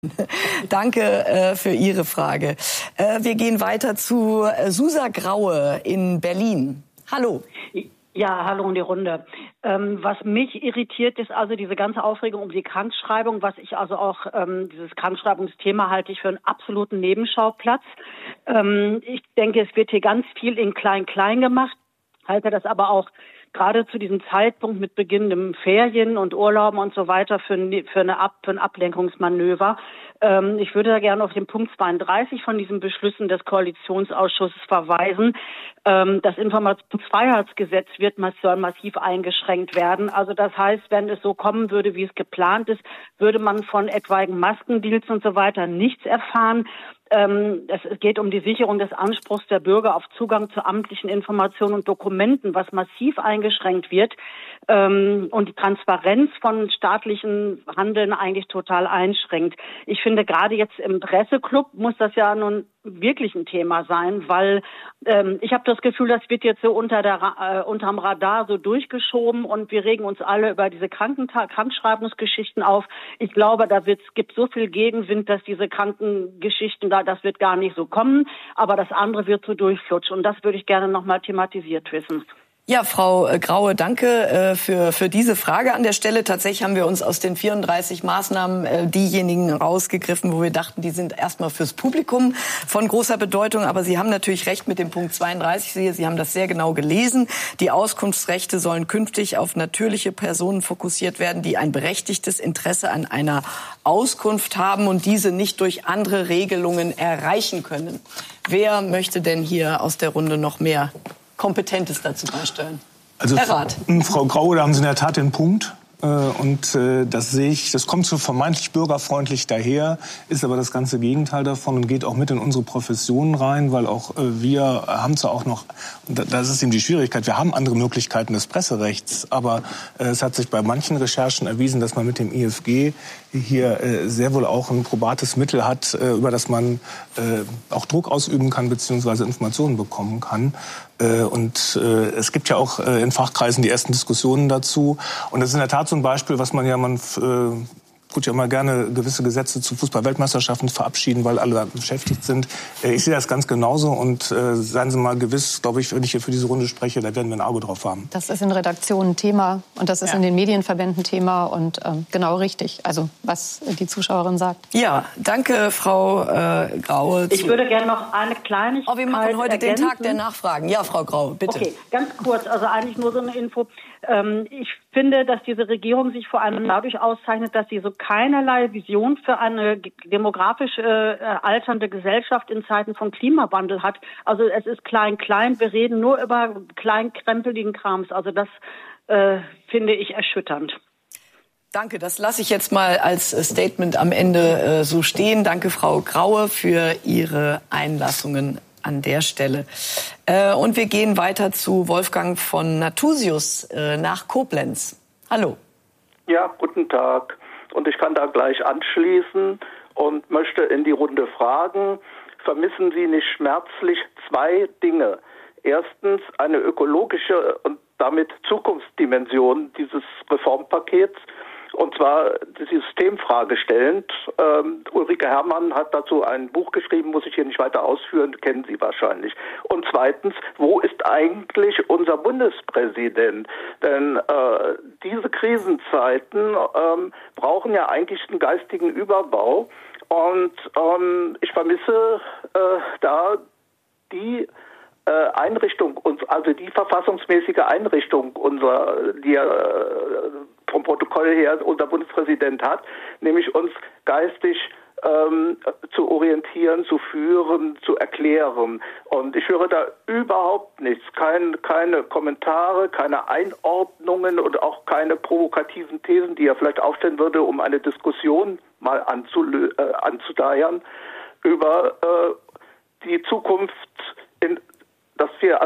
Danke für Ihre Frage. Wir gehen weiter zu Susa Graue in Berlin. Hallo. Ja, hallo in die Runde. Was mich irritiert, ist also diese ganze Aufregung um die Krankschreibung, was ich also auch, dieses Krankschreibungsthema halte ich für einen absoluten Nebenschauplatz. Ich denke, es wird hier ganz viel in Klein-Klein gemacht, halte das aber auch gerade zu diesem Zeitpunkt mit beginnendem Ferien und Urlauben und so weiter für ein Ablenkungsmanöver. Ich würde da gerne auf den Punkt 32 von diesen Beschlüssen des Koalitionsausschusses verweisen. Das Informationsfreiheitsgesetz soll massiv eingeschränkt werden. Also das heißt, wenn es so kommen würde, wie es geplant ist, würde man von etwaigen Maskendeals und so weiter nichts erfahren. Es geht um die Sicherung des Anspruchs der Bürger auf Zugang zu amtlichen Informationen und Dokumenten, was massiv eingeschränkt wird und die Transparenz von staatlichen Handeln eigentlich total einschränkt. Ich finde, gerade jetzt im Presseclub muss das ja nun wirklich ein Thema sein, weil ich habe das Gefühl, das wird jetzt so unterm Radar so durchgeschoben und wir regen uns alle über diese Krankschreibungsgeschichten auf. Ich glaube, gibt so viel Gegenwind, dass diese Krankengeschichten das wird gar nicht so kommen, aber das andere wird so durchflutschen und das würde ich gerne nochmal thematisiert wissen. Ja, Frau Graue, danke für diese Frage an der Stelle. Tatsächlich haben wir uns aus den 34 Maßnahmen diejenigen rausgegriffen, wo wir dachten, die sind erstmal fürs Publikum von großer Bedeutung. Aber Sie haben natürlich recht mit dem Punkt 32. Sie haben das sehr genau gelesen. Die Auskunftsrechte sollen künftig auf natürliche Personen fokussiert werden, die ein berechtigtes Interesse an einer Auskunft haben und diese nicht durch andere Regelungen erreichen können. Wer möchte denn hier aus der Runde noch mehr Kompetentes dazu beisteuern? Also, Herr Rath. Frau Graue, da haben Sie in der Tat den Punkt. Und das sehe ich, das kommt so vermeintlich bürgerfreundlich daher, ist aber das ganze Gegenteil davon und geht auch mit in unsere Profession rein, weil auch wir haben zwar auch noch, das ist eben die Schwierigkeit, wir haben andere Möglichkeiten des Presserechts, aber es hat sich bei manchen Recherchen erwiesen, dass man mit dem IFG hier sehr wohl auch ein probates Mittel hat, über das man auch Druck ausüben kann bzw. Informationen bekommen kann. Und es gibt ja auch in Fachkreisen die ersten Diskussionen dazu. Und das ist in der Tat so ein Beispiel, was man tut ja immer gerne gewisse Gesetze zu Fußball-Weltmeisterschaften verabschieden, weil alle beschäftigt sind. Ich sehe das ganz genauso und seien Sie mal gewiss, glaube ich, wenn ich hier für diese Runde spreche, da werden wir ein Auge drauf haben. Das ist in Redaktionen Thema und das ist in den Medienverbänden Thema und genau richtig, also was die Zuschauerin sagt. Ja, danke, Frau Graue. Ich würde gerne noch eine Kleinigkeit wir machen heute ergänzen. Den Tag der Nachfragen. Ja, Frau Graue, bitte. Okay, ganz kurz, also eigentlich nur so eine Info. Ich finde, dass diese Regierung sich vor allem dadurch auszeichnet, dass sie so keinerlei Vision für eine demografisch alternde Gesellschaft in Zeiten von Klimawandel hat. Also es ist klein-klein, wir reden nur über kleinkrempeligen Krams. Also das finde ich erschütternd. Danke, das lasse ich jetzt mal als Statement am Ende so stehen. Danke, Frau Graue, für Ihre Einlassungen an der Stelle. Und wir gehen weiter zu Wolfgang von Nathusius nach Koblenz. Hallo. Ja, guten Tag. Und ich kann da gleich anschließen und möchte in die Runde fragen, vermissen Sie nicht schmerzlich zwei Dinge? Erstens eine ökologische und damit Zukunftsdimension dieses Reformpakets. Und zwar die Systemfrage stellend. Ulrike Herrmann hat dazu ein Buch geschrieben, muss ich hier nicht weiter ausführen, kennen Sie wahrscheinlich. Und zweitens, wo ist eigentlich unser Bundespräsident? Denn diese Krisenzeiten brauchen ja eigentlich einen geistigen Überbau. Und ich vermisse da die Einrichtung, also die verfassungsmäßige Einrichtung die vom Protokoll her unser Bundespräsident hat, nämlich uns geistig zu orientieren, zu führen, zu erklären. Und ich höre da überhaupt nichts, keine Kommentare, keine Einordnungen und auch keine provokativen Thesen, die er vielleicht aufstellen würde, um eine Diskussion mal anzudeiern über die Zukunft dass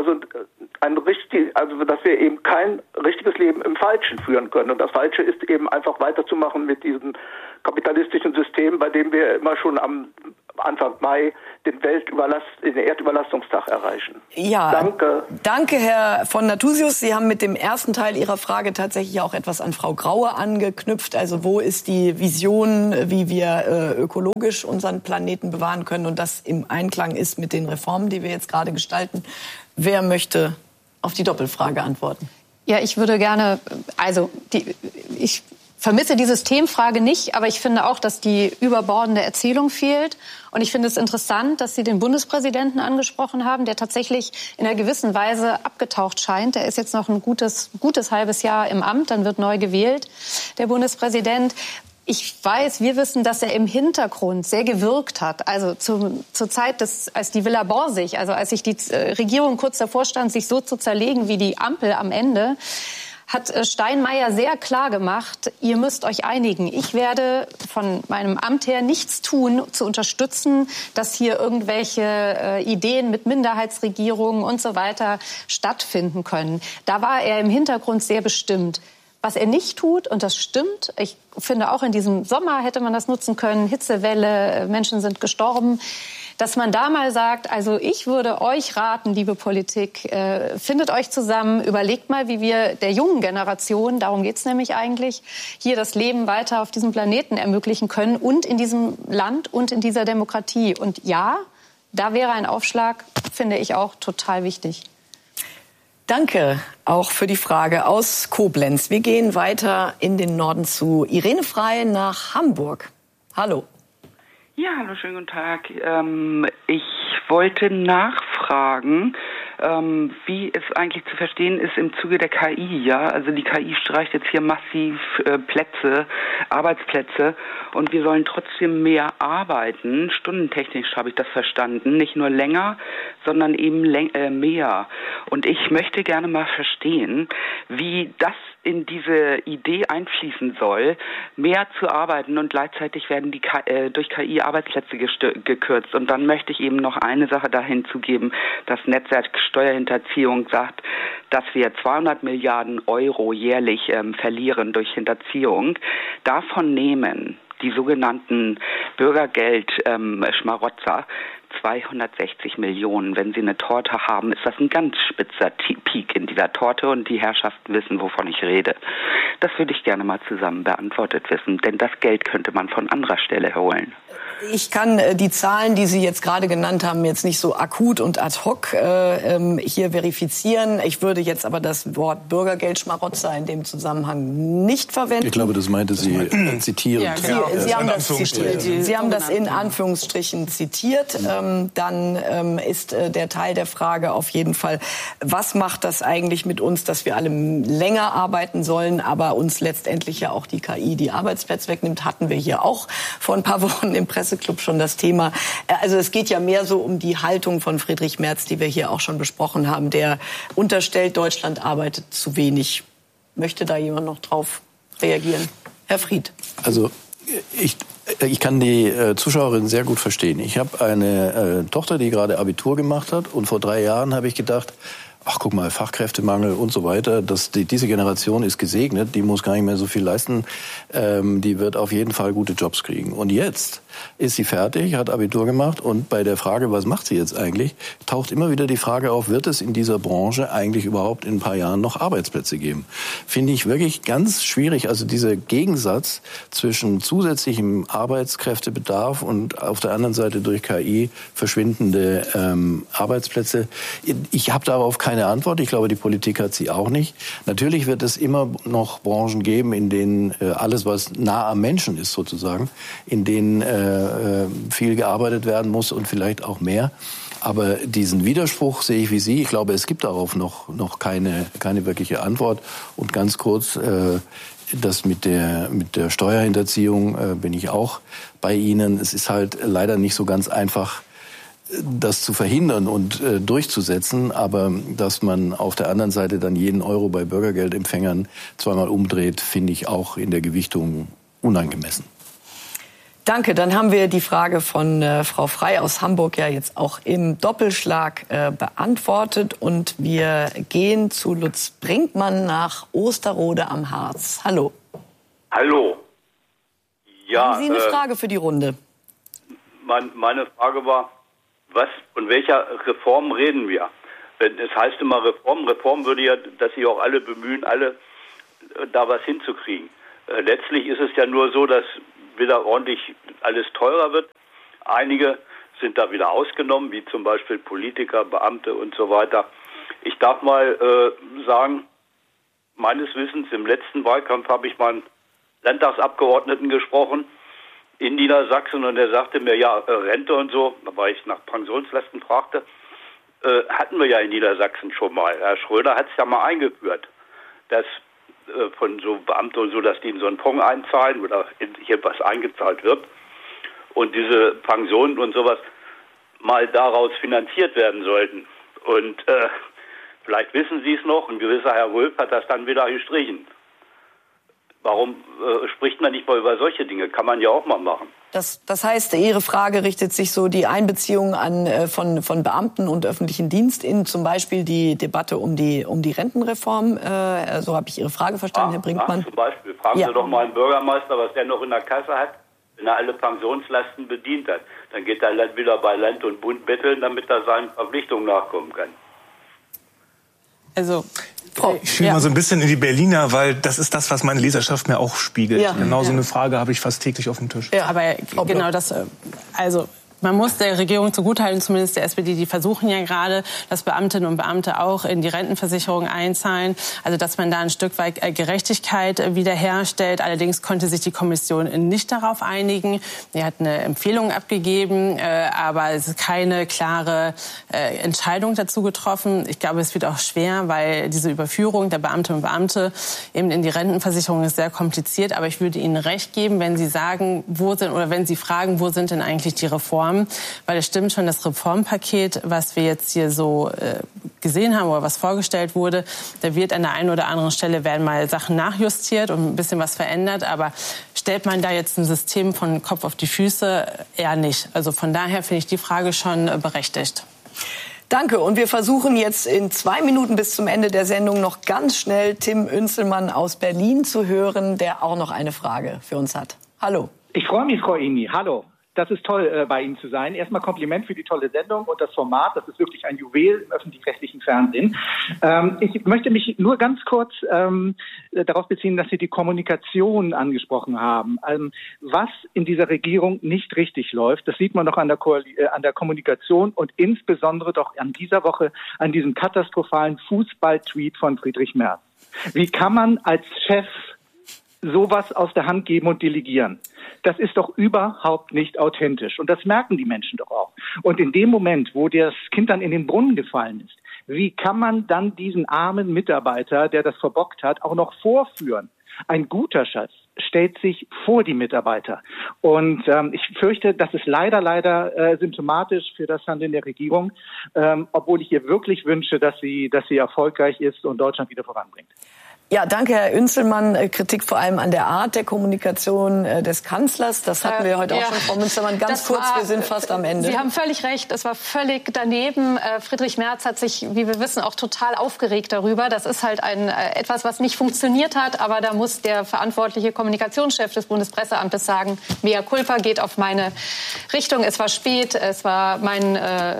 wir eben kein richtiges Leben im Falschen führen können. Und das Falsche ist eben einfach weiterzumachen mit diesem kapitalistischen System, bei dem wir immer schon am Anfang Mai den Erdüberlastungstag erreichen. Ja, danke. Danke, Herr von Nathusius. Sie haben mit dem ersten Teil Ihrer Frage tatsächlich auch etwas an Frau Graue angeknüpft. Also wo ist die Vision, wie wir ökologisch unseren Planeten bewahren können und das im Einklang ist mit den Reformen, die wir jetzt gerade gestalten? Wer möchte auf die Doppelfrage antworten? Ja, ich würde gerne, ich vermisse die Systemfrage nicht, aber ich finde auch, dass die überbordende Erzählung fehlt. Und ich finde es interessant, dass Sie den Bundespräsidenten angesprochen haben, der tatsächlich in einer gewissen Weise abgetaucht scheint. Der ist jetzt noch ein gutes halbes Jahr im Amt, dann wird neu gewählt, der Bundespräsident. Wir wissen, dass er im Hintergrund sehr gewirkt hat. Also zur Zeit, als die Villa Borsig, also als sich die Regierung kurz davor stand, sich so zu zerlegen wie die Ampel am Ende, hat Steinmeier sehr klar gemacht, ihr müsst euch einigen. Ich werde von meinem Amt her nichts tun, zu unterstützen, dass hier irgendwelche Ideen mit Minderheitsregierungen und so weiter stattfinden können. Da war er im Hintergrund sehr bestimmt. Was er nicht tut, und das stimmt, ich finde auch in diesem Sommer hätte man das nutzen können, Hitzewelle, Menschen sind gestorben, dass man da mal sagt, also ich würde euch raten, liebe Politik, findet euch zusammen, überlegt mal, wie wir der jungen Generation, darum geht's nämlich eigentlich, hier das Leben weiter auf diesem Planeten ermöglichen können und in diesem Land und in dieser Demokratie. Und ja, da wäre ein Aufschlag, finde ich auch total wichtig. Danke auch für die Frage aus Koblenz. Wir gehen weiter in den Norden zu Irene Frey nach Hamburg. Hallo. Ja, hallo, schönen guten Tag. Ich wollte nachfragen, wie es eigentlich zu verstehen ist im Zuge der KI, ja? Also die KI streicht jetzt hier massiv Arbeitsplätze und wir sollen trotzdem mehr arbeiten. Stundentechnisch habe ich das verstanden. Nicht nur länger, sondern eben mehr. Und ich möchte gerne mal verstehen, wie das in diese Idee einfließen soll, mehr zu arbeiten und gleichzeitig werden durch KI Arbeitsplätze gekürzt. Und dann möchte ich eben noch eine Sache da hinzugeben. Das Netzwerk Steuerhinterziehung sagt, dass wir 200 Milliarden Euro jährlich verlieren durch Hinterziehung. Davon nehmen die sogenannten Bürgergeld-Schmarotzer 260 Millionen. Wenn Sie eine Torte haben, ist das ein ganz spitzer Peak in dieser Torte und die Herrschaften wissen, wovon ich rede. Das würde ich gerne mal zusammen beantwortet wissen, denn das Geld könnte man von anderer Stelle holen. Ich kann die Zahlen, die Sie jetzt gerade genannt haben, jetzt nicht so akut und ad hoc hier verifizieren. Ich würde jetzt aber das Wort Bürgergeldschmarotzer in dem Zusammenhang nicht verwenden. Ich glaube, das meinte Sie zitieren. Ja, genau. Sie haben das zitiert. Sie haben das in Anführungsstrichen zitiert. Dann ist der Teil der Frage auf jeden Fall, was macht das eigentlich mit uns, dass wir alle länger arbeiten sollen, aber uns letztendlich ja auch die KI die Arbeitsplätze wegnimmt, hatten wir hier auch vor ein paar Wochen im Presseclub schon das Thema. Also es geht ja mehr so um die Haltung von Friedrich Merz, die wir hier auch schon besprochen haben, der unterstellt, Deutschland arbeitet zu wenig. Möchte da jemand noch drauf reagieren? Herr Fried. Also ich kann die Zuschauerin sehr gut verstehen. Ich habe eine Tochter, die gerade Abitur gemacht hat und vor 3 Jahren habe ich gedacht, ach guck mal, Fachkräftemangel und so weiter, diese Generation ist gesegnet, die muss gar nicht mehr so viel leisten, die wird auf jeden Fall gute Jobs kriegen. Und jetzt ist sie fertig, hat Abitur gemacht und bei der Frage, was macht sie jetzt eigentlich, taucht immer wieder die Frage auf, wird es in dieser Branche eigentlich überhaupt in ein paar Jahren noch Arbeitsplätze geben? Finde ich wirklich ganz schwierig, also dieser Gegensatz zwischen zusätzlichem Arbeitskräftebedarf und auf der anderen Seite durch KI verschwindende Arbeitsplätze. Ich habe darauf keine Antwort. Ich glaube, die Politik hat sie auch nicht. Natürlich wird es immer noch Branchen geben, in denen alles, was nah am Menschen ist sozusagen, in denen viel gearbeitet werden muss und vielleicht auch mehr. Aber diesen Widerspruch sehe ich wie Sie. Ich glaube, es gibt darauf noch keine wirkliche Antwort. Und ganz kurz, das mit der Steuerhinterziehung bin ich auch bei Ihnen. Es ist halt leider nicht so ganz einfach, das zu verhindern und durchzusetzen, aber dass man auf der anderen Seite dann jeden Euro bei Bürgergeldempfängern zweimal umdreht, finde ich auch in der Gewichtung unangemessen. Danke, dann haben wir die Frage von Frau Frey aus Hamburg ja jetzt auch im Doppelschlag beantwortet und wir gehen zu Lutz Brinkmann nach Osterode am Harz. Hallo. Hallo. Ja, haben Sie eine Frage für die Runde? meine Frage war, was, von welcher Reform reden wir? Es heißt immer Reform würde ja, dass sich auch alle bemühen, alle da was hinzukriegen. Letztlich ist es ja nur so, dass wieder ordentlich alles teurer wird. Einige sind da wieder ausgenommen, wie zum Beispiel Politiker, Beamte und so weiter. Ich darf mal sagen, meines Wissens im letzten Wahlkampf habe ich mal einen Landtagsabgeordneten gesprochen in Niedersachsen und der sagte mir, ja, Rente und so, weil ich nach Pensionslasten fragte, hatten wir ja in Niedersachsen schon mal. Herr Schröder hat es ja mal eingeführt, dass von so Beamten und so, dass die in so einen Fonds einzahlen oder hier was eingezahlt wird und diese Pensionen und sowas mal daraus finanziert werden sollten. Und vielleicht wissen Sie es noch, ein gewisser Herr Wulff hat das dann wieder gestrichen. Warum spricht man nicht mal über solche Dinge? Kann man ja auch mal machen. Das heißt, Ihre Frage richtet sich so die Einbeziehung von Beamten und öffentlichen Dienst in zum Beispiel die Debatte um die Rentenreform. So habe ich Ihre Frage verstanden, Herr Brinkmann. Zum Beispiel. Fragen Sie doch mal einen Bürgermeister, was der noch in der Kasse hat, wenn er alle Pensionslasten bedient hat. Dann geht er wieder bei Land und Bund betteln, damit er seinen Verpflichtungen nachkommen kann. Also, ich spiele mal so ein bisschen in die Berliner, weil das ist das, was meine Leserschaft mir auch spiegelt. Ja. Genau so eine Frage habe ich fast täglich auf dem Tisch. Ja, aber genau das, also man muss der Regierung zugutehalten, zumindest der SPD, die versuchen ja gerade, dass Beamtinnen und Beamte auch in die Rentenversicherung einzahlen. Also dass man da ein Stück weit Gerechtigkeit wiederherstellt. Allerdings konnte sich die Kommission nicht darauf einigen. Sie hat eine Empfehlung abgegeben, aber es ist keine klare Entscheidung dazu getroffen. Ich glaube, es wird auch schwer, weil diese Überführung der Beamtinnen und Beamte eben in die Rentenversicherung ist sehr kompliziert. Aber ich würde Ihnen recht geben, wenn Sie sagen, wenn Sie fragen, wo sind denn eigentlich die Reformen? Weil es stimmt schon, das Reformpaket, was wir jetzt hier so gesehen haben oder was vorgestellt wurde, da wird an der einen oder anderen Stelle werden mal Sachen nachjustiert und ein bisschen was verändert. Aber stellt man da jetzt ein System von Kopf auf die Füße? Eher nicht. Also von daher finde ich die Frage schon berechtigt. Danke. Und wir versuchen jetzt in 2 Minuten bis zum Ende der Sendung noch ganz schnell Tim Unzelmann aus Berlin zu hören, der auch noch eine Frage für uns hat. Hallo. Ich freue mich, Frau Imi. Hallo. Das ist toll, bei Ihnen zu sein. Erstmal Kompliment für die tolle Sendung und das Format. Das ist wirklich ein Juwel im öffentlich-rechtlichen Fernsehen. Ich möchte mich nur ganz kurz darauf beziehen, dass Sie die Kommunikation angesprochen haben. Was in dieser Regierung nicht richtig läuft, das sieht man doch an der Kommunikation und insbesondere doch an dieser Woche an diesem katastrophalen Fußball-Tweet von Friedrich Merz. Wie kann man als Chef sowas aus der Hand geben und delegieren? Das ist doch überhaupt nicht authentisch. Und das merken die Menschen doch auch. Und in dem Moment, wo das Kind dann in den Brunnen gefallen ist, wie kann man dann diesen armen Mitarbeiter, der das verbockt hat, auch noch vorführen? Ein guter Schatz stellt sich vor die Mitarbeiter. Und ich fürchte, das ist leider symptomatisch für das Handeln der Regierung, obwohl ich ihr wirklich wünsche, dass sie erfolgreich ist und Deutschland wieder voranbringt. Ja, danke, Herr Unzelmann. Kritik vor allem an der Art der Kommunikation des Kanzlers. Das hatten wir heute auch schon, Frau Münstermann. Ganz kurz, wir sind fast am Ende. Sie haben völlig recht, es war völlig daneben. Friedrich Merz hat sich, wie wir wissen, auch total aufgeregt darüber. Das ist halt etwas, was nicht funktioniert hat. Aber da muss der verantwortliche Kommunikationschef des Bundespresseamtes sagen, mea culpa, geht auf meine Richtung. Es war spät, es war mein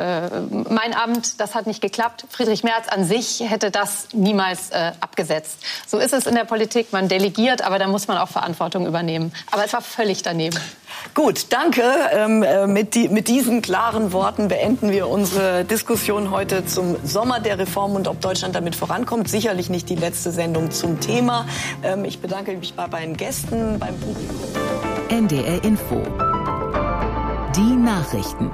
Amt, das hat nicht geklappt. Friedrich Merz an sich hätte das niemals abgesetzt. So ist es in der Politik, man delegiert, aber da muss man auch Verantwortung übernehmen. Aber es war völlig daneben. Gut, danke. Mit diesen klaren Worten beenden wir unsere Diskussion heute zum Sommer der Reform und ob Deutschland damit vorankommt. Sicherlich nicht die letzte Sendung zum Thema. Ich bedanke mich bei meinen Gästen, beim Publikum. NDR Info. Die Nachrichten.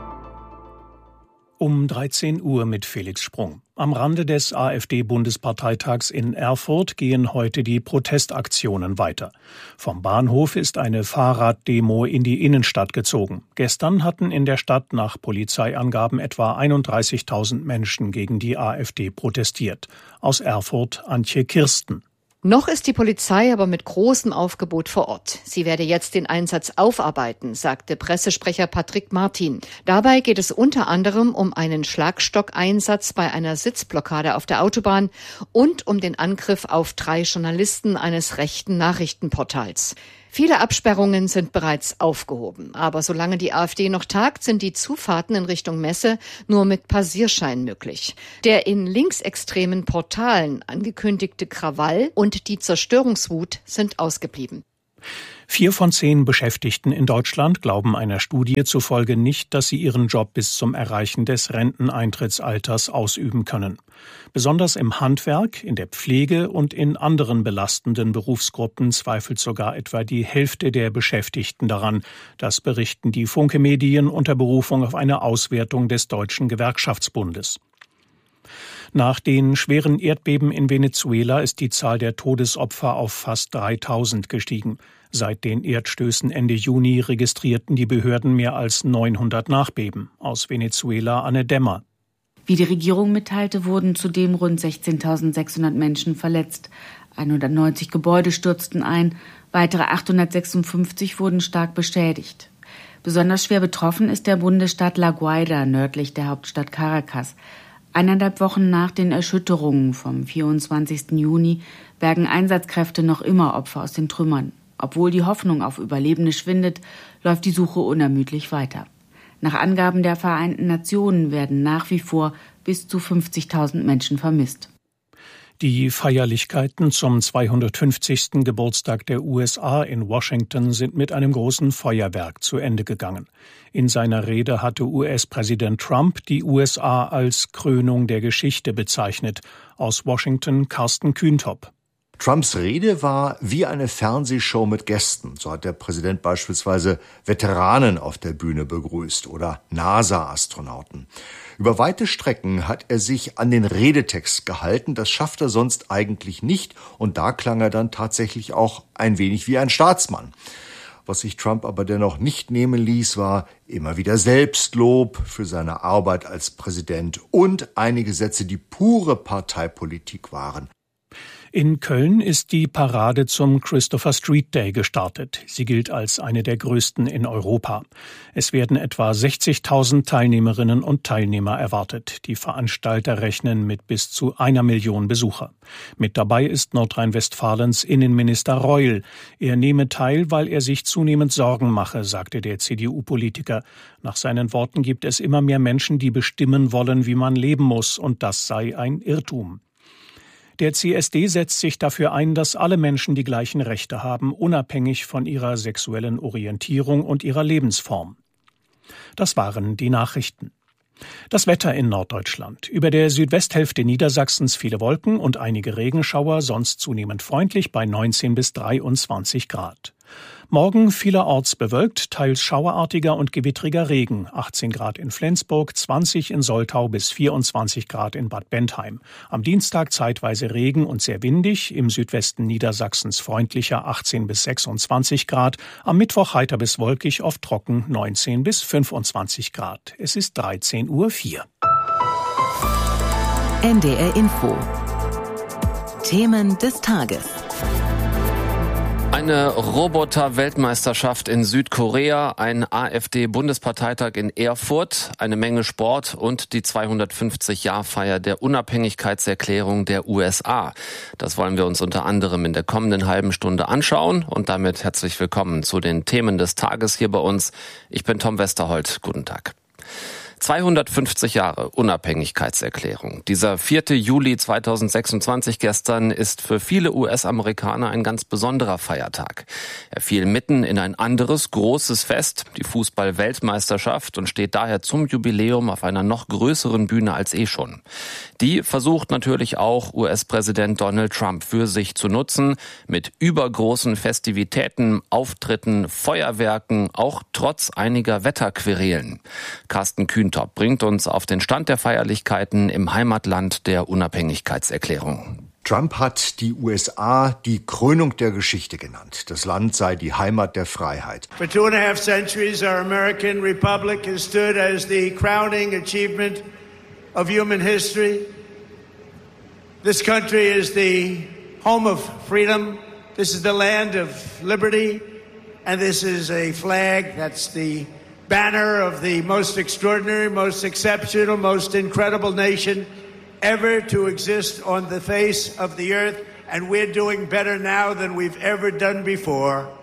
Um 13 Uhr mit Felix Sprung. Am Rande des AfD-Bundesparteitags in Erfurt gehen heute die Protestaktionen weiter. Vom Bahnhof ist eine Fahrraddemo in die Innenstadt gezogen. Gestern hatten in der Stadt nach Polizeiangaben etwa 31.000 Menschen gegen die AfD protestiert. Aus Erfurt Antje Kirsten. Noch ist die Polizei aber mit großem Aufgebot vor Ort. Sie werde jetzt den Einsatz aufarbeiten, sagte Pressesprecher Patrick Martin. Dabei geht es unter anderem um einen Schlagstockeinsatz bei einer Sitzblockade auf der Autobahn und um den Angriff auf 3 Journalisten eines rechten Nachrichtenportals. Viele Absperrungen sind bereits aufgehoben. Aber solange die AfD noch tagt, sind die Zufahrten in Richtung Messe nur mit Passierschein möglich. Der in linksextremen Portalen angekündigte Krawall und die Zerstörungswut sind ausgeblieben. 4 von 10 Beschäftigten in Deutschland glauben einer Studie zufolge nicht, dass sie ihren Job bis zum Erreichen des Renteneintrittsalters ausüben können. Besonders im Handwerk, in der Pflege und in anderen belastenden Berufsgruppen zweifelt sogar etwa die Hälfte der Beschäftigten daran. Das berichten die Funke-Medien unter Berufung auf eine Auswertung des Deutschen Gewerkschaftsbundes. Nach den schweren Erdbeben in Venezuela ist die Zahl der Todesopfer auf fast 3000 gestiegen. Seit den Erdstößen Ende Juni registrierten die Behörden mehr als 900 Nachbeben. Aus Venezuela Anne Dämmer. Wie die Regierung mitteilte, wurden zudem rund 16.600 Menschen verletzt. 190 Gebäude stürzten ein, weitere 856 wurden stark beschädigt. Besonders schwer betroffen ist der Bundesstaat La Guaira nördlich der Hauptstadt Caracas. 1,5 Wochen nach den Erschütterungen vom 24. Juni bergen Einsatzkräfte noch immer Opfer aus den Trümmern. Obwohl die Hoffnung auf Überlebende schwindet, läuft die Suche unermüdlich weiter. Nach Angaben der Vereinten Nationen werden nach wie vor bis zu 50.000 Menschen vermisst. Die Feierlichkeiten zum 250. Geburtstag der USA in Washington sind mit einem großen Feuerwerk zu Ende gegangen. In seiner Rede hatte US-Präsident Trump die USA als Krönung der Geschichte bezeichnet. Aus Washington Carsten Kühntop. Trumps Rede war wie eine Fernsehshow mit Gästen. So hat der Präsident beispielsweise Veteranen auf der Bühne begrüßt oder NASA-Astronauten. Über weite Strecken hat er sich an den Redetext gehalten. Das schafft er sonst eigentlich nicht. Und da klang er dann tatsächlich auch ein wenig wie ein Staatsmann. Was sich Trump aber dennoch nicht nehmen ließ, war immer wieder Selbstlob für seine Arbeit als Präsident und einige Sätze, die pure Parteipolitik waren. In Köln ist die Parade zum Christopher Street Day gestartet. Sie gilt als eine der größten in Europa. Es werden etwa 60.000 Teilnehmerinnen und Teilnehmer erwartet. Die Veranstalter rechnen mit bis zu 1 Million Besucher. Mit dabei ist Nordrhein-Westfalens Innenminister Reul. Er nehme teil, weil er sich zunehmend Sorgen mache, sagte der CDU-Politiker. Nach seinen Worten gibt es immer mehr Menschen, die bestimmen wollen, wie man leben muss, und das sei ein Irrtum. Der CSD setzt sich dafür ein, dass alle Menschen die gleichen Rechte haben, unabhängig von ihrer sexuellen Orientierung und ihrer Lebensform. Das waren die Nachrichten. Das Wetter in Norddeutschland. Über der Südwesthälfte Niedersachsens viele Wolken und einige Regenschauer, sonst zunehmend freundlich bei 19 bis 23 Grad. Morgen vielerorts bewölkt, teils schauerartiger und gewittriger Regen. 18 Grad in Flensburg, 20 in Soltau bis 24 Grad in Bad Bentheim. Am Dienstag zeitweise Regen und sehr windig, im Südwesten Niedersachsens freundlicher 18 bis 26 Grad. Am Mittwoch heiter bis wolkig, oft trocken 19 bis 25 Grad. Es ist 13:04 Uhr. NDR Info. Themen des Tages. Eine Roboter-Weltmeisterschaft in Südkorea, ein AfD-Bundesparteitag in Erfurt, eine Menge Sport und die 250-Jahr-Feier der Unabhängigkeitserklärung der USA. Das wollen wir uns unter anderem in der kommenden halben Stunde anschauen und damit herzlich willkommen zu den Themen des Tages hier bei uns. Ich bin Tom Westerholt. Guten Tag. 250 Jahre Unabhängigkeitserklärung. Dieser 4. Juli 2026 gestern ist für viele US-Amerikaner ein ganz besonderer Feiertag. Er fiel mitten in ein anderes großes Fest, die Fußball-Weltmeisterschaft, und steht daher zum Jubiläum auf einer noch größeren Bühne als schon. Die versucht natürlich auch US-Präsident Donald Trump für sich zu nutzen, mit übergroßen Festivitäten, Auftritten, Feuerwerken, auch trotz einiger Wetterquerelen. Carsten Kühntop bringt uns auf den Stand der Feierlichkeiten im Heimatland der Unabhängigkeitserklärung. Trump hat die USA die Krönung der Geschichte genannt. Das Land sei die Heimat der Freiheit. For 2.5 centuries, our American republic has stood as the crowning achievement of human history. This country is the home of freedom. This is the land of liberty. And this is a flag that's the banner of the most extraordinary, most exceptional, most incredible nation ever to exist on the face of the earth. And we're doing better now than we've ever done before.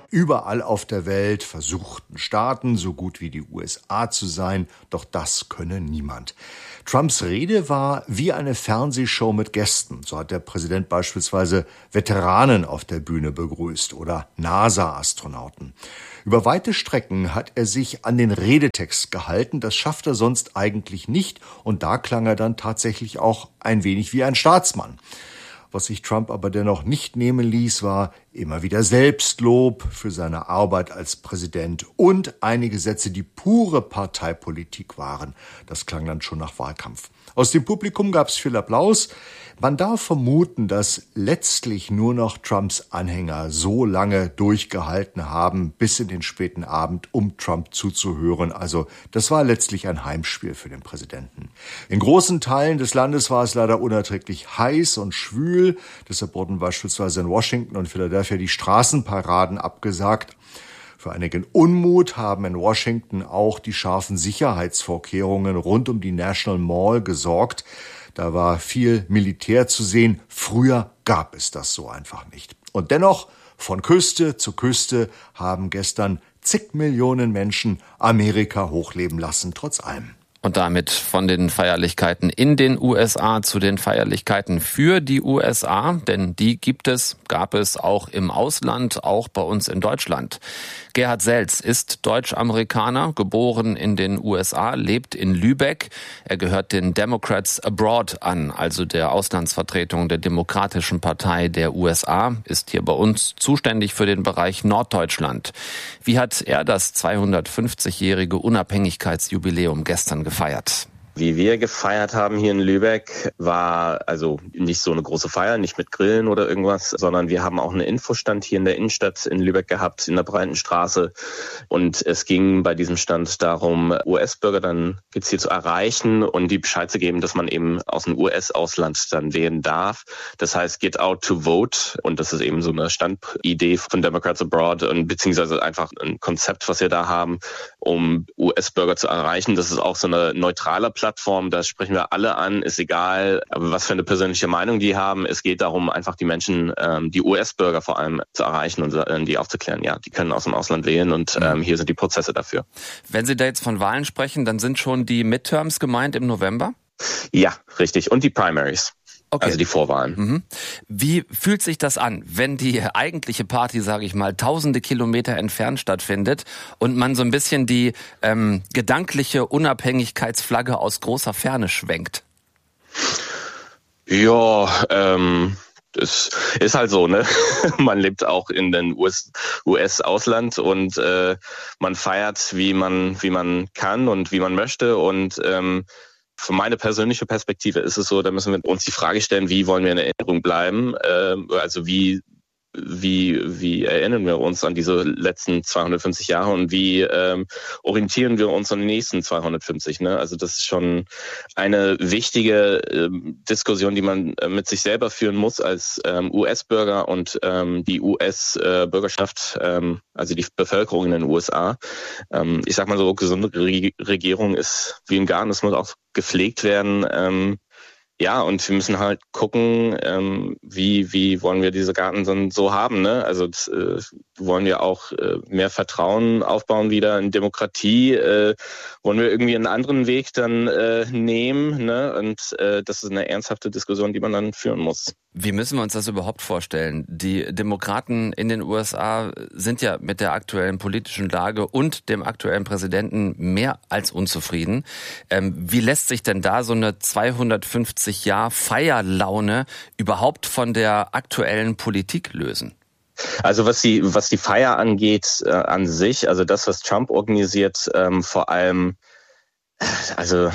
Überall auf der Welt versuchten Staaten, so gut wie die USA zu sein, doch das könne niemand. Trumps Rede war wie eine Fernsehshow mit Gästen. So hat der Präsident beispielsweise Veteranen auf der Bühne begrüßt oder NASA-Astronauten. Über weite Strecken hat er sich an den Redetext gehalten. Das schafft er sonst eigentlich nicht. Und da klang er dann tatsächlich auch ein wenig wie ein Staatsmann. Was sich Trump aber dennoch nicht nehmen ließ, war immer wieder Selbstlob für seine Arbeit als Präsident und einige Sätze, die pure Parteipolitik waren. Das klang dann schon nach Wahlkampf. Aus dem Publikum gab es viel Applaus. Man darf vermuten, dass letztlich nur noch Trumps Anhänger so lange durchgehalten haben, bis in den späten Abend, um Trump zuzuhören. Also das war letztlich ein Heimspiel für den Präsidenten. In großen Teilen des Landes war es leider unerträglich heiß und schwül. Deshalb wurden beispielsweise in Washington und Philadelphia die Straßenparaden abgesagt. Für einigen Unmut haben in Washington auch die scharfen Sicherheitsvorkehrungen rund um die National Mall gesorgt. Da war viel Militär zu sehen. Früher gab es das so einfach nicht. Und dennoch, von Küste zu Küste haben gestern zig Millionen Menschen Amerika hochleben lassen, trotz allem. Und damit von den Feierlichkeiten in den USA zu den Feierlichkeiten für die USA, denn die gab es auch im Ausland, auch bei uns in Deutschland. Gerhard Selz ist Deutsch-Amerikaner, geboren in den USA, lebt in Lübeck. Er gehört den Democrats Abroad an, also der Auslandsvertretung der Demokratischen Partei der USA, ist hier bei uns zuständig für den Bereich Norddeutschland. Wie hat er das 250-jährige Unabhängigkeitsjubiläum gestern gefeiert? Wie wir gefeiert haben hier in Lübeck, war also nicht so eine große Feier, nicht mit Grillen oder irgendwas, sondern wir haben auch einen Infostand hier in der Innenstadt in Lübeck gehabt, in der Breitenstraße. Und es ging bei diesem Stand darum, US-Bürger dann gezielt zu erreichen und die Bescheid zu geben, dass man eben aus dem US-Ausland dann wählen darf. Das heißt, get out to vote. Und das ist eben so eine Standidee von Democrats Abroad und beziehungsweise einfach ein Konzept, was wir da haben, um US-Bürger zu erreichen. Das ist auch so eine neutrale Plattform, da sprechen wir alle an, ist egal, was für eine persönliche Meinung die haben. Es geht darum, einfach die Menschen, die US-Bürger vor allem zu erreichen und die aufzuklären. Ja, die können aus dem Ausland wählen und hier sind die Prozesse dafür. Wenn Sie da jetzt von Wahlen sprechen, dann sind schon die Midterms gemeint im November? Ja, richtig. Und die Primaries. Okay. Also die Vorwahlen. Mhm. Wie fühlt sich das an, wenn die eigentliche Party, sage ich mal, tausende Kilometer entfernt stattfindet und man so ein bisschen die gedankliche Unabhängigkeitsflagge aus großer Ferne schwenkt? Ja, das ist halt so, ne? Man lebt auch in den US-Ausland und man feiert, wie man kann und wie man möchte und für meine persönliche Perspektive ist es so, da müssen wir uns die Frage stellen, wie wollen wir in Erinnerung bleiben? Also wie erinnern wir uns an diese letzten 250 Jahre und wie orientieren wir uns an die nächsten 250? Ne? Also das ist schon eine wichtige Diskussion, die man mit sich selber führen muss als US-Bürger und die US-Bürgerschaft, also die Bevölkerung in den USA. Ich sag mal so, gesunde Regierung ist wie ein Garten, das muss auch gepflegt werden. Ja, und wir müssen halt gucken, wie wollen wir diese Garten dann so haben, ne? Also wollen wir auch mehr Vertrauen aufbauen wieder in Demokratie, wollen wir irgendwie einen anderen Weg dann nehmen, ne? Und das ist eine ernsthafte Diskussion, die man dann führen muss. Wie müssen wir uns das überhaupt vorstellen? Die Demokraten in den USA sind ja mit der aktuellen politischen Lage und dem aktuellen Präsidenten mehr als unzufrieden. Wie lässt sich denn da so eine 250-Jahr-Feierlaune überhaupt von der aktuellen Politik lösen? Also was die Feier angeht an sich, also das, was Trump organisiert, vor allem, also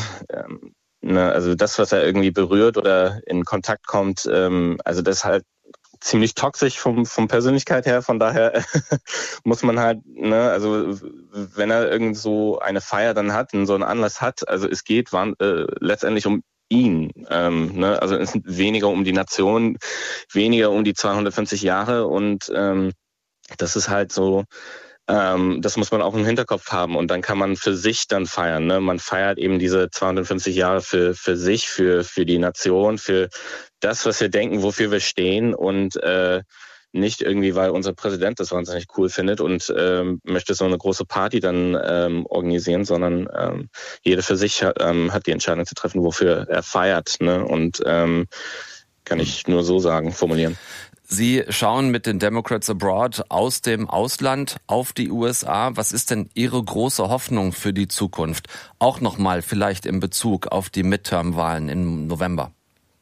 das, was er irgendwie berührt oder in Kontakt kommt, also das ist halt ziemlich toxisch vom Persönlichkeit her. Von daher muss man halt, ne, also wenn er irgend so eine Feier dann hat, so einen Anlass hat, also es geht letztendlich um ihn, ne? Also es ist weniger um die Nation, weniger um die 250 Jahre und das ist halt so. Das muss man auch im Hinterkopf haben und dann kann man für sich dann feiern. Ne? Man feiert eben diese 250 Jahre für sich, für die Nation, für das, was wir denken, wofür wir stehen und nicht irgendwie, weil unser Präsident das wahnsinnig cool findet und möchte so eine große Party dann organisieren, sondern jeder für sich hat die Entscheidung zu treffen, wofür er feiert. Ne? Und kann ich nur so formulieren. Sie schauen mit den Democrats Abroad aus dem Ausland auf die USA. Was ist denn Ihre große Hoffnung für die Zukunft? Auch nochmal vielleicht in Bezug auf die Midterm-Wahlen im November.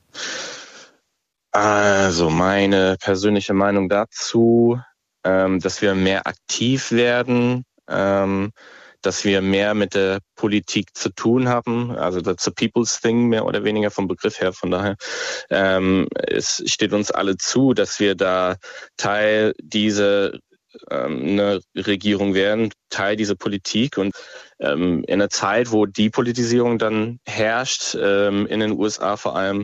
Also meine persönliche Meinung dazu, dass wir mehr aktiv werden, dass wir mehr mit der Politik zu tun haben, also that's a people's thing, mehr oder weniger vom Begriff her. Von daher, es steht uns alle zu, dass wir da Teil dieser eine Regierung werden, Teil dieser Politik. Und in einer Zeit, wo die Politisierung dann herrscht, in den USA vor allem,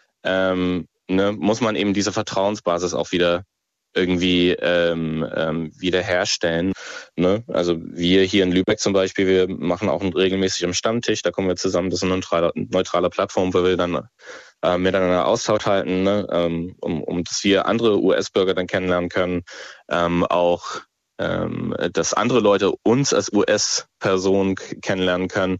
muss man eben diese Vertrauensbasis auch wieder irgendwie wiederherstellen. Ne? Also wir hier in Lübeck zum Beispiel, wir machen auch regelmäßig am Stammtisch, da kommen wir zusammen, das ist eine neutrale Plattform, wo wir dann miteinander Austausch halten, ne? um dass wir andere US-Bürger dann kennenlernen können, auch dass andere Leute uns als US-Person kennenlernen können,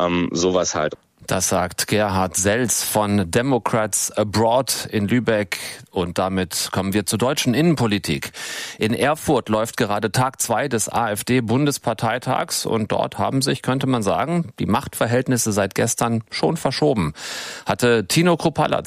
sowas halt. Das sagt Gerhard Selz von Democrats Abroad in Lübeck. Und damit kommen wir zur deutschen Innenpolitik. In Erfurt läuft gerade Tag 2 des AfD-Bundesparteitags. Und dort haben sich, könnte man sagen, die Machtverhältnisse seit gestern schon verschoben. Hatte Tino Kruppalla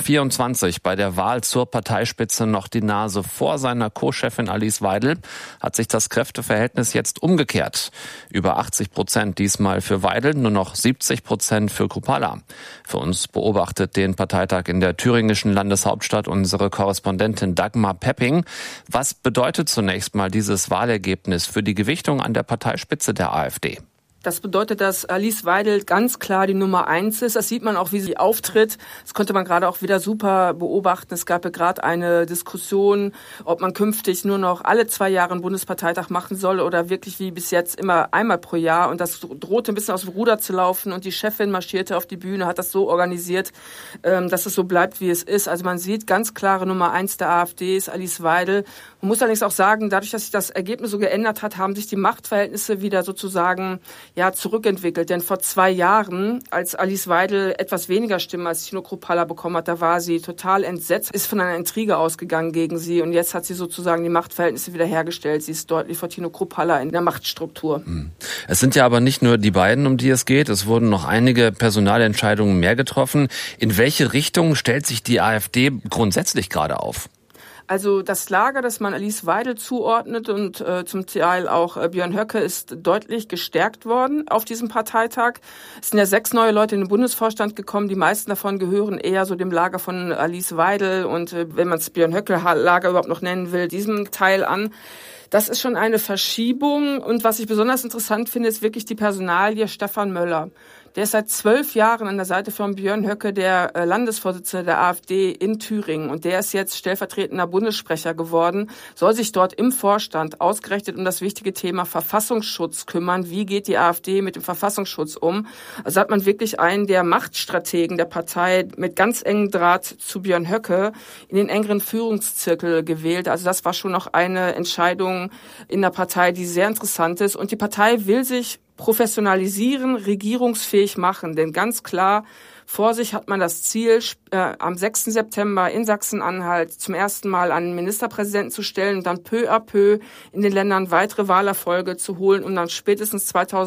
2024 bei der Wahl zur Parteispitze noch die Nase vor seiner Co-Chefin Alice Weidel, hat sich das Kräfteverhältnis jetzt umgekehrt. Über 80% diesmal für Weidel, nur noch 70% für Kruppalla. Für uns beobachtet den Parteitag in der thüringischen Landeshauptstadt unsere Korrespondentin Dagmar Pepping. Was bedeutet zunächst mal dieses Wahlergebnis für die Gewichtung an der Parteispitze der AfD? Das bedeutet, dass Alice Weidel ganz klar die Nummer 1 ist. Das sieht man auch, wie sie auftritt. Das konnte man gerade auch wieder super beobachten. Es gab ja gerade eine Diskussion, ob man künftig nur noch alle 2 Jahre einen Bundesparteitag machen soll oder wirklich wie bis jetzt immer einmal pro Jahr. Und das drohte ein bisschen aus dem Ruder zu laufen. Und die Chefin marschierte auf die Bühne, hat das so organisiert, dass es so bleibt, wie es ist. Also man sieht, ganz klare Nummer 1 der AfD ist Alice Weidel. Man muss allerdings auch sagen, dadurch, dass sich das Ergebnis so geändert hat, haben sich die Machtverhältnisse wieder sozusagen zurückentwickelt. Denn vor 2 Jahren, als Alice Weidel etwas weniger Stimmen als Tino Kruppalla bekommen hat, da war sie total entsetzt, ist von einer Intrige ausgegangen gegen sie. Und jetzt hat sie sozusagen die Machtverhältnisse wiederhergestellt. Sie ist deutlich vor Tino Kruppalla in der Machtstruktur. Es sind ja aber nicht nur die beiden, um die es geht. Es wurden noch einige Personalentscheidungen mehr getroffen. In welche Richtung stellt sich die AfD grundsätzlich gerade auf? Also das Lager, das man Alice Weidel zuordnet und zum Teil auch Björn Höcke, ist deutlich gestärkt worden auf diesem Parteitag. Es sind ja 6 neue Leute in den Bundesvorstand gekommen. Die meisten davon gehören eher so dem Lager von Alice Weidel und wenn man es Björn Höcke-Lager überhaupt noch nennen will, diesem Teil an. Das ist schon eine Verschiebung. Und was ich besonders interessant finde, ist wirklich die Personalie Stefan Möller. Der ist seit 12 Jahren an der Seite von Björn Höcke der Landesvorsitzende der AfD in Thüringen. Und der ist jetzt stellvertretender Bundessprecher geworden, soll sich dort im Vorstand ausgerechnet um das wichtige Thema Verfassungsschutz kümmern. Wie geht die AfD mit dem Verfassungsschutz um? Also hat man wirklich einen der Machtstrategen der Partei mit ganz engem Draht zu Björn Höcke in den engeren Führungszirkel gewählt. Also das war schon noch eine Entscheidung in der Partei, die sehr interessant ist. Und die Partei will sich professionalisieren, regierungsfähig machen. Denn ganz klar, vor sich hat man das Ziel, am 6. September in Sachsen-Anhalt zum ersten Mal einen Ministerpräsidenten zu stellen und dann peu à peu in den Ländern weitere Wahlerfolge zu holen, um dann spätestens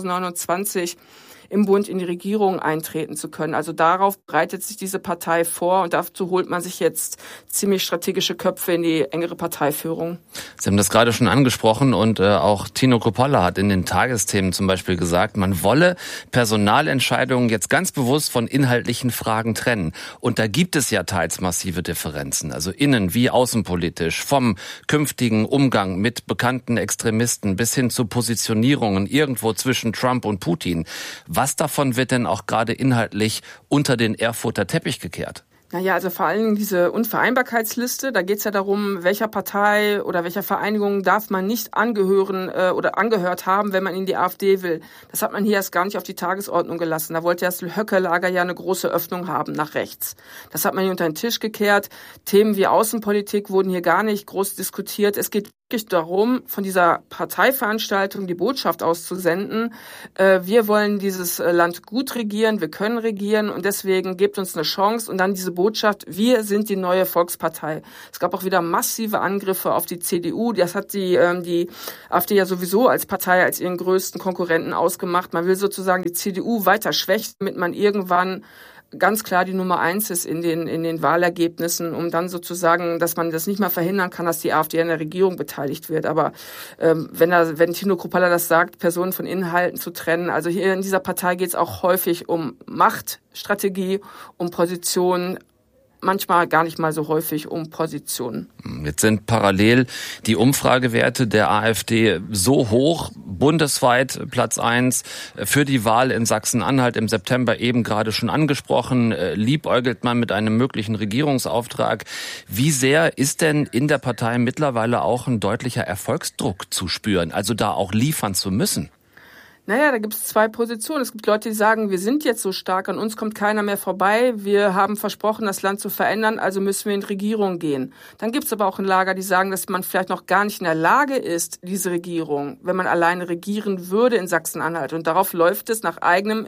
2029 im Bund in die Regierung eintreten zu können. Also darauf bereitet sich diese Partei vor und dazu holt man sich jetzt ziemlich strategische Köpfe in die engere Parteiführung. Sie haben das gerade schon angesprochen und auch Tino Kruppalla hat in den Tagesthemen zum Beispiel gesagt, man wolle Personalentscheidungen jetzt ganz bewusst von inhaltlichen Fragen trennen. Und da gibt es ja teils massive Differenzen, also innen- wie außenpolitisch, vom künftigen Umgang mit bekannten Extremisten bis hin zu Positionierungen irgendwo zwischen Trump und Putin. Was davon wird denn auch gerade inhaltlich unter den Erfurter Teppich gekehrt? Naja, also vor allen Dingen diese Unvereinbarkeitsliste, da geht es ja darum, welcher Partei oder welcher Vereinigung darf man nicht angehören oder angehört haben, wenn man in die AfD will. Das hat man hier erst gar nicht auf die Tagesordnung gelassen. Da wollte das Höcke-Lager ja eine große Öffnung haben nach rechts. Das hat man hier unter den Tisch gekehrt. Themen wie Außenpolitik wurden hier gar nicht groß diskutiert. Es geht wirklich darum, von dieser Parteiveranstaltung die Botschaft auszusenden. Wir wollen dieses Land gut regieren, wir können regieren und deswegen gebt uns eine Chance. Und dann diese Botschaft, wir sind die neue Volkspartei. Es gab auch wieder massive Angriffe auf die CDU. Das hat die AfD ja sowieso als Partei, als ihren größten Konkurrenten ausgemacht. Man will sozusagen die CDU weiter schwächen, damit man irgendwann ganz klar die Nummer 1 ist in den Wahlergebnissen, um dann sozusagen, dass man das nicht mehr verhindern kann, dass die AfD an der Regierung beteiligt wird. Aber wenn Tino Kruppalla das sagt, Personen von Inhalten zu trennen, also hier in dieser Partei geht es auch häufig um Machtstrategie, um Position, manchmal gar nicht mal so häufig um Positionen. Jetzt sind parallel die Umfragewerte der AfD so hoch, bundesweit Platz 1 für die Wahl in Sachsen-Anhalt im September eben gerade schon angesprochen. Liebäugelt man mit einem möglichen Regierungsauftrag. Wie sehr ist denn in der Partei mittlerweile auch ein deutlicher Erfolgsdruck zu spüren, also da auch liefern zu müssen? Naja, da gibt es zwei Positionen. Es gibt Leute, die sagen, wir sind jetzt so stark, an uns kommt keiner mehr vorbei. Wir haben versprochen, das Land zu verändern, also müssen wir in die Regierung gehen. Dann gibt es aber auch ein Lager, die sagen, dass man vielleicht noch gar nicht in der Lage ist, diese Regierung, wenn man alleine regieren würde in Sachsen-Anhalt. Und darauf läuft es nach dem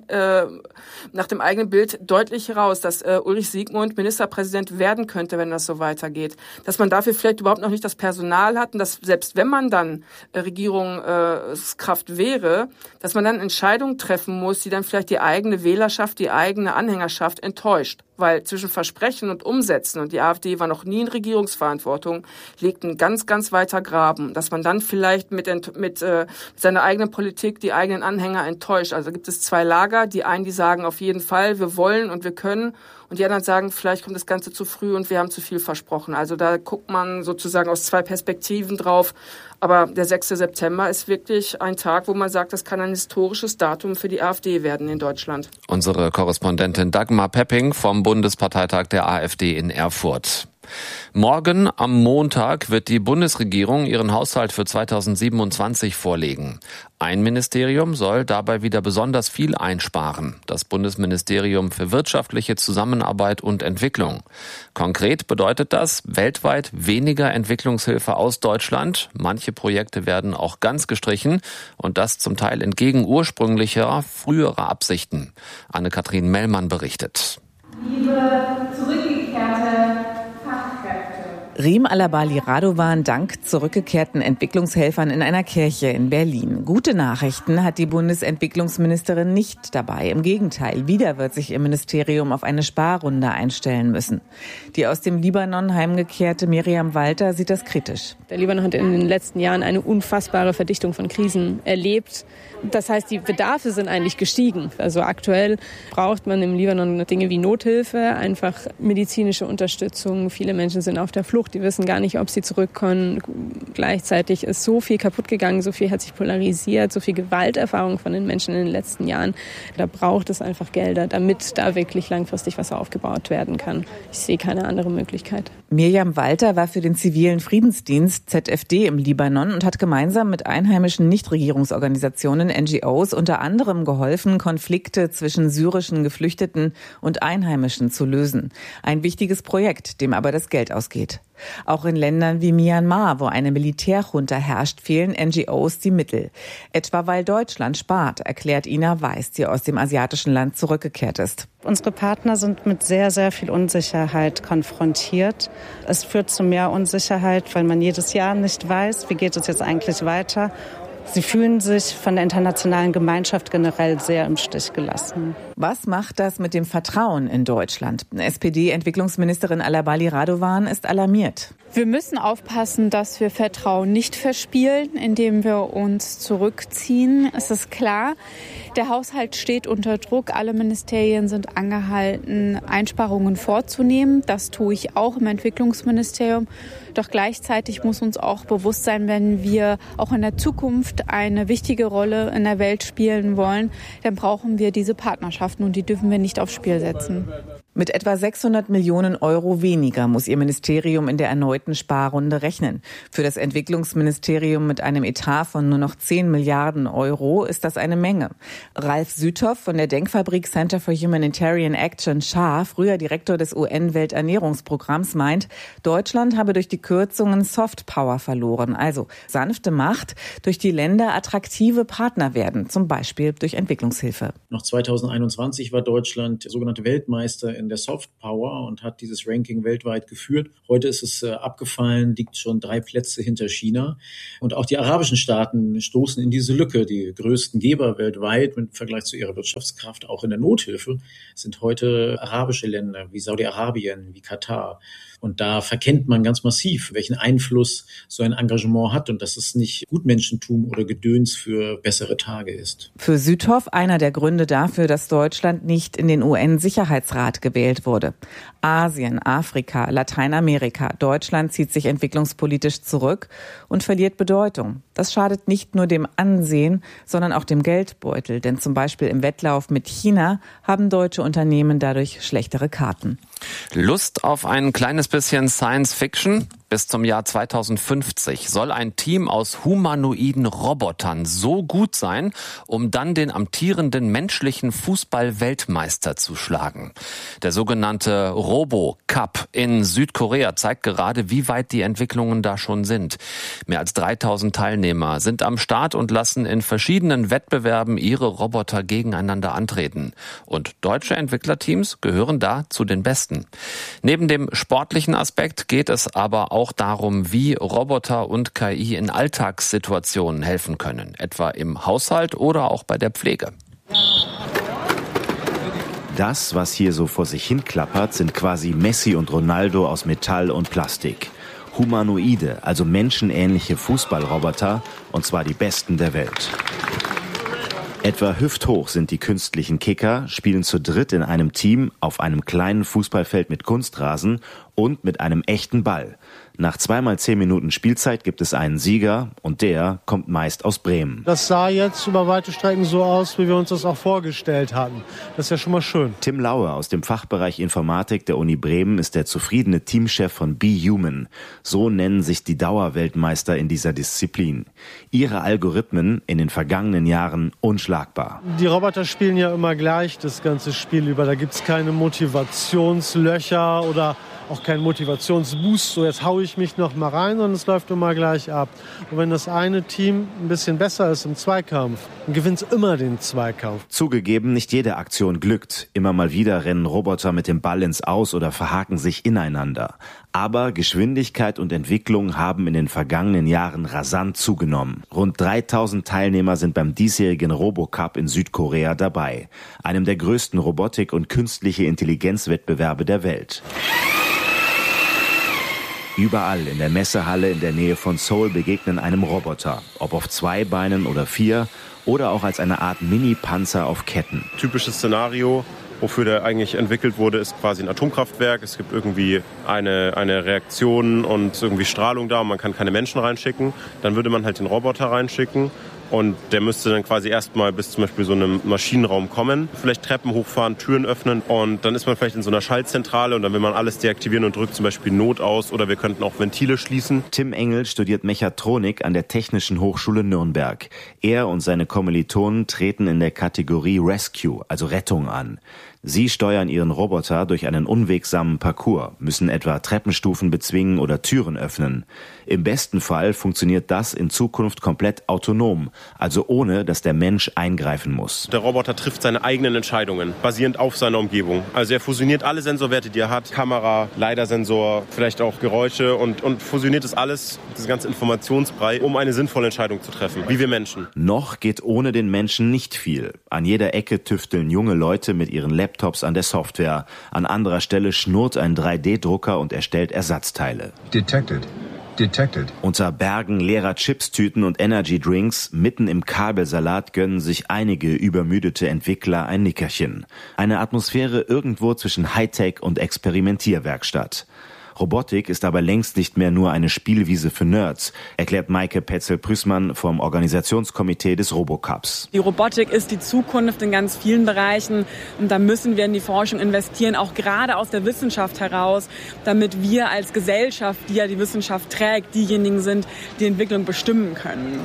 eigenen Bild deutlich heraus, dass Ulrich Siegmund Ministerpräsident werden könnte, wenn das so weitergeht. Dass man dafür vielleicht überhaupt noch nicht das Personal hat und dass selbst wenn man dann Regierungskraft wäre, dass man dann Entscheidungen treffen muss, die dann vielleicht die eigene Wählerschaft, die eigene Anhängerschaft enttäuscht. Weil zwischen Versprechen und Umsetzen, und die AfD war noch nie in Regierungsverantwortung, liegt ein ganz, ganz weiter Graben. Dass man dann vielleicht mit seiner eigenen Politik die eigenen Anhänger enttäuscht. Also gibt es zwei Lager. Die einen, die sagen auf jeden Fall, wir wollen und wir können. Und die anderen sagen, vielleicht kommt das Ganze zu früh und wir haben zu viel versprochen. Also da guckt man sozusagen aus zwei Perspektiven drauf. Aber der 6. September ist wirklich ein Tag, wo man sagt, das kann ein historisches Datum für die AfD werden in Deutschland. Unsere Korrespondentin Dagmar Pepping vom Bundesparteitag der AfD in Erfurt. Morgen am Montag wird die Bundesregierung ihren Haushalt für 2027 vorlegen. Ein Ministerium soll dabei wieder besonders viel einsparen. Das Bundesministerium für wirtschaftliche Zusammenarbeit und Entwicklung. Konkret bedeutet das weltweit weniger Entwicklungshilfe aus Deutschland. Manche Projekte werden auch ganz gestrichen und das zum Teil entgegen ursprünglicher, früherer Absichten. Anne-Kathrin Mellmann berichtet. Liebe zurückgekehrte Riem Alabali Radovan dankt zurückgekehrten Entwicklungshelfern in einer Kirche in Berlin. Gute Nachrichten hat die Bundesentwicklungsministerin nicht dabei. Im Gegenteil, wieder wird sich ihr Ministerium auf eine Sparrunde einstellen müssen. Die aus dem Libanon heimgekehrte Miriam Walter sieht das kritisch. Der Libanon hat in den letzten Jahren eine unfassbare Verdichtung von Krisen erlebt. Das heißt, die Bedarfe sind eigentlich gestiegen. Also aktuell braucht man im Libanon Dinge wie Nothilfe, einfach medizinische Unterstützung. Viele Menschen sind auf der Flucht, die wissen gar nicht, ob sie zurückkommen. Gleichzeitig ist so viel kaputt gegangen, so viel hat sich polarisiert, so viel Gewalterfahrung von den Menschen in den letzten Jahren. Da braucht es einfach Gelder, damit da wirklich langfristig was aufgebaut werden kann. Ich sehe keine andere Möglichkeit. Miriam Walter war für den zivilen Friedensdienst ZFD im Libanon und hat gemeinsam mit einheimischen Nichtregierungsorganisationen NGOs unter anderem geholfen, Konflikte zwischen syrischen Geflüchteten und Einheimischen zu lösen. Ein wichtiges Projekt, dem aber das Geld ausgeht. Auch in Ländern wie Myanmar, wo eine Militärjunta herrscht, fehlen NGOs die Mittel. Etwa weil Deutschland spart, erklärt Ina Weiß, die aus dem asiatischen Land zurückgekehrt ist. Unsere Partner sind mit sehr, sehr viel Unsicherheit konfrontiert. Es führt zu mehr Unsicherheit, weil man jedes Jahr nicht weiß, wie geht es jetzt eigentlich weiter. Sie fühlen sich von der internationalen Gemeinschaft generell sehr im Stich gelassen. Was macht das mit dem Vertrauen in Deutschland? SPD-Entwicklungsministerin Alabali Radovan ist alarmiert. Wir müssen aufpassen, dass wir Vertrauen nicht verspielen, indem wir uns zurückziehen. Es ist klar, der Haushalt steht unter Druck. Alle Ministerien sind angehalten, Einsparungen vorzunehmen. Das tue ich auch im Entwicklungsministerium. Doch gleichzeitig muss uns auch bewusst sein, wenn wir auch in der Zukunft eine wichtige Rolle in der Welt spielen wollen, dann brauchen wir diese Partnerschaften und die dürfen wir nicht aufs Spiel setzen. Mit etwa 600 Millionen Euro weniger muss ihr Ministerium in der erneuten Sparrunde rechnen. Für das Entwicklungsministerium mit einem Etat von nur noch 10 Milliarden Euro ist das eine Menge. Ralf Süthoff von der Denkfabrik Center for Humanitarian Action Schar, früher Direktor des UN-Welternährungsprogramms, meint, Deutschland habe durch die Kürzungen Soft Power verloren, also sanfte Macht, durch die Länder attraktive Partner werden, zum Beispiel durch Entwicklungshilfe. Noch 2021 war Deutschland sogenannte Weltmeister in der Soft Power und hat dieses Ranking weltweit geführt. Heute ist es abgefallen, liegt schon 3 Plätze hinter China. Und auch die arabischen Staaten stoßen in diese Lücke. Die größten Geber weltweit im Vergleich zu ihrer Wirtschaftskraft, auch in der Nothilfe, sind heute arabische Länder wie Saudi-Arabien, wie Katar. Und da verkennt man ganz massiv, welchen Einfluss so ein Engagement hat und dass es nicht Gutmenschentum oder Gedöns für bessere Tage ist. Für Süthoff einer der Gründe dafür, dass Deutschland nicht in den UN-Sicherheitsrat gewählt wurde. Asien, Afrika, Lateinamerika. Deutschland zieht sich entwicklungspolitisch zurück und verliert Bedeutung. Das schadet nicht nur dem Ansehen, sondern auch dem Geldbeutel. Denn zum Beispiel im Wettlauf mit China haben deutsche Unternehmen dadurch schlechtere Karten. Lust auf ein kleines bisschen Science Fiction? Bis zum Jahr 2050 soll ein Team aus humanoiden Robotern so gut sein, um dann den amtierenden menschlichen Fußball-Weltmeister zu schlagen. Der sogenannte Robo-Cup in Südkorea zeigt gerade, wie weit die Entwicklungen da schon sind. Mehr als 3000 Teilnehmer sind am Start und lassen in verschiedenen Wettbewerben ihre Roboter gegeneinander antreten. Und deutsche Entwicklerteams gehören da zu den besten. Neben dem sportlichen Aspekt geht es aber auch darum, wie Roboter und KI in Alltagssituationen helfen können, etwa im Haushalt oder auch bei der Pflege. Das, was hier so vor sich hin klappert, sind quasi Messi und Ronaldo aus Metall und Plastik. Humanoide, also menschenähnliche Fußballroboter, und zwar die besten der Welt. Etwa hüfthoch sind die künstlichen Kicker, spielen zu dritt in einem Team auf einem kleinen Fußballfeld mit Kunstrasen und mit einem echten Ball. Nach 2x10 Minuten Spielzeit gibt es einen Sieger und der kommt meist aus Bremen. Das sah jetzt über weite Strecken so aus, wie wir uns das auch vorgestellt hatten. Das ist ja schon mal schön. Tim Lauer aus dem Fachbereich Informatik der Uni Bremen ist der zufriedene Teamchef von Be Human. So nennen sich die Dauerweltmeister in dieser Disziplin. Ihre Algorithmen in den vergangenen Jahren unschlagbar. Die Roboter spielen ja immer gleich das ganze Spiel über. Da gibt es keine Motivationslöcher oder auch kein Motivationsboost, so jetzt haue ich mich noch mal rein, sondern es läuft immer gleich ab. Und wenn das eine Team ein bisschen besser ist im Zweikampf, dann gewinnt es immer den Zweikampf. Zugegeben, nicht jede Aktion glückt. Immer mal wieder rennen Roboter mit dem Ball ins Aus oder verhaken sich ineinander. Aber Geschwindigkeit und Entwicklung haben in den vergangenen Jahren rasant zugenommen. Rund 3000 Teilnehmer sind beim diesjährigen RoboCup in Südkorea dabei, einem der größten Robotik- und künstliche Intelligenzwettbewerbe der Welt. Überall in der Messehalle in der Nähe von Seoul begegnen einem Roboter, ob auf 2 Beinen oder 4 oder auch als eine Art Mini-Panzer auf Ketten. Typisches Szenario, wofür der eigentlich entwickelt wurde, ist quasi ein Atomkraftwerk. Es gibt irgendwie eine Reaktion und irgendwie Strahlung da und man kann keine Menschen reinschicken. Dann würde man halt den Roboter reinschicken. Und der müsste dann quasi erstmal bis zum Beispiel so einem Maschinenraum kommen, vielleicht Treppen hochfahren, Türen öffnen und dann ist man vielleicht in so einer Schaltzentrale und dann will man alles deaktivieren und drückt zum Beispiel Not aus oder wir könnten auch Ventile schließen. Tim Engel studiert Mechatronik an der Technischen Hochschule Nürnberg. Er und seine Kommilitonen treten in der Kategorie Rescue, also Rettung an. Sie steuern ihren Roboter durch einen unwegsamen Parcours, müssen etwa Treppenstufen bezwingen oder Türen öffnen. Im besten Fall funktioniert das in Zukunft komplett autonom, also ohne, dass der Mensch eingreifen muss. Der Roboter trifft seine eigenen Entscheidungen, basierend auf seiner Umgebung. Also er fusioniert alle Sensorwerte, die er hat, Kamera, LiDAR-Sensor, vielleicht auch Geräusche und fusioniert das alles, das ganze Informationsbrei, um eine sinnvolle Entscheidung zu treffen, wie wir Menschen. Noch geht ohne den Menschen nicht viel. An jeder Ecke tüfteln junge Leute mit ihren Laptops an der Software. An anderer Stelle schnurrt ein 3D-Drucker und erstellt Ersatzteile. Detected. Unter Bergen leerer Chipstüten und Energy-Drinks, mitten im Kabelsalat, gönnen sich einige übermüdete Entwickler ein Nickerchen. Eine Atmosphäre irgendwo zwischen Hightech und Experimentierwerkstatt. Robotik ist aber längst nicht mehr nur eine Spielwiese für Nerds, erklärt Maike Petzel-Prüßmann vom Organisationskomitee des Robocups. Die Robotik ist die Zukunft in ganz vielen Bereichen und da müssen wir in die Forschung investieren, auch gerade aus der Wissenschaft heraus, damit wir als Gesellschaft, die ja die Wissenschaft trägt, diejenigen sind, die Entwicklung bestimmen können.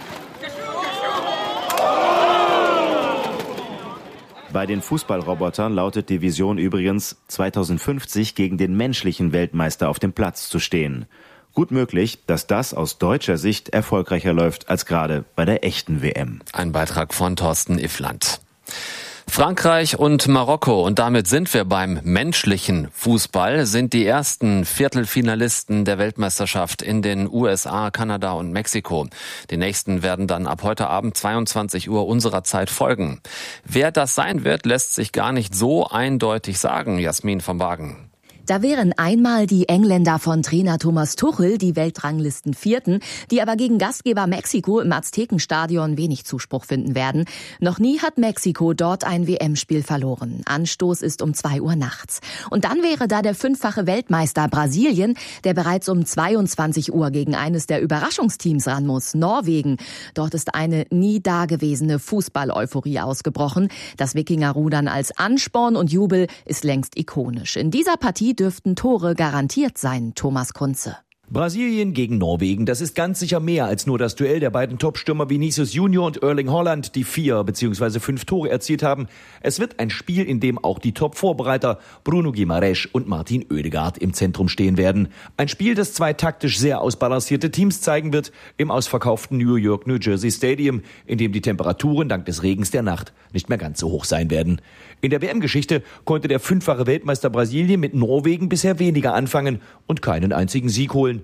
Bei den Fußballrobotern lautet die Vision übrigens, 2050 gegen den menschlichen Weltmeister auf dem Platz zu stehen. Gut möglich, dass das aus deutscher Sicht erfolgreicher läuft als gerade bei der echten WM. Ein Beitrag von Thorsten Iffland. Frankreich und Marokko, und damit sind wir beim menschlichen Fußball, sind die ersten Viertelfinalisten der Weltmeisterschaft in den USA, Kanada und Mexiko. Die nächsten werden dann ab heute Abend 22 Uhr unserer Zeit folgen. Wer das sein wird, lässt sich gar nicht so eindeutig sagen, Jasmin von Wagen. Da wären einmal die Engländer von Trainer Thomas Tuchel, die Weltranglisten-Vierten, die aber gegen Gastgeber Mexiko im Aztekenstadion wenig Zuspruch finden werden. Noch nie hat Mexiko dort ein WM-Spiel verloren. Anstoß ist um 2 Uhr nachts. Und dann wäre da der 5-fache Weltmeister Brasilien, der bereits um 22 Uhr gegen eines der Überraschungsteams ran muss, Norwegen. Dort ist eine nie dagewesene Fußball-Euphorie ausgebrochen. Das Wikingerrudern als Ansporn und Jubel ist längst ikonisch. In dieser Partie dürften Tore garantiert sein, Thomas Kunze. Brasilien gegen Norwegen, das ist ganz sicher mehr als nur das Duell der beiden Topstürmer Vinicius Junior und Erling Haaland, die 4 bzw. 5 Tore erzielt haben. Es wird ein Spiel, in dem auch die Top-Vorbereiter Bruno Guimaraes und Martin Oedegaard im Zentrum stehen werden. Ein Spiel, das 2 taktisch sehr ausbalancierte Teams zeigen wird im ausverkauften New York, New Jersey Stadium, in dem die Temperaturen dank des Regens der Nacht nicht mehr ganz so hoch sein werden. In der WM-Geschichte konnte der 5-fache Weltmeister Brasilien mit Norwegen bisher weniger anfangen und keinen einzigen Sieg holen.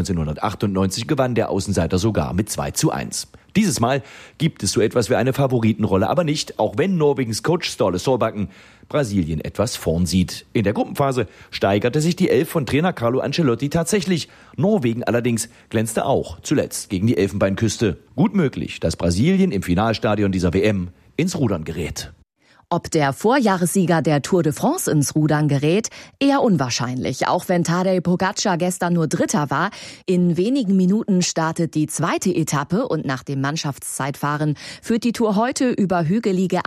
1998 gewann der Außenseiter sogar mit 2:1. Dieses Mal gibt es so etwas wie eine Favoritenrolle, aber nicht, auch wenn Norwegens Coach Ståle Solbakken Brasilien etwas vorn sieht. In der Gruppenphase steigerte sich die Elf von Trainer Carlo Ancelotti tatsächlich. Norwegen allerdings glänzte auch zuletzt gegen die Elfenbeinküste. Gut möglich, dass Brasilien im Finalstadion dieser WM ins Rudern gerät. Ob der Vorjahressieger der Tour de France ins Rudern gerät, eher unwahrscheinlich. Auch wenn Tadej Pogačar gestern nur Dritter war. In wenigen Minuten startet die zweite Etappe und nach dem Mannschaftszeitfahren führt die Tour heute über hügelige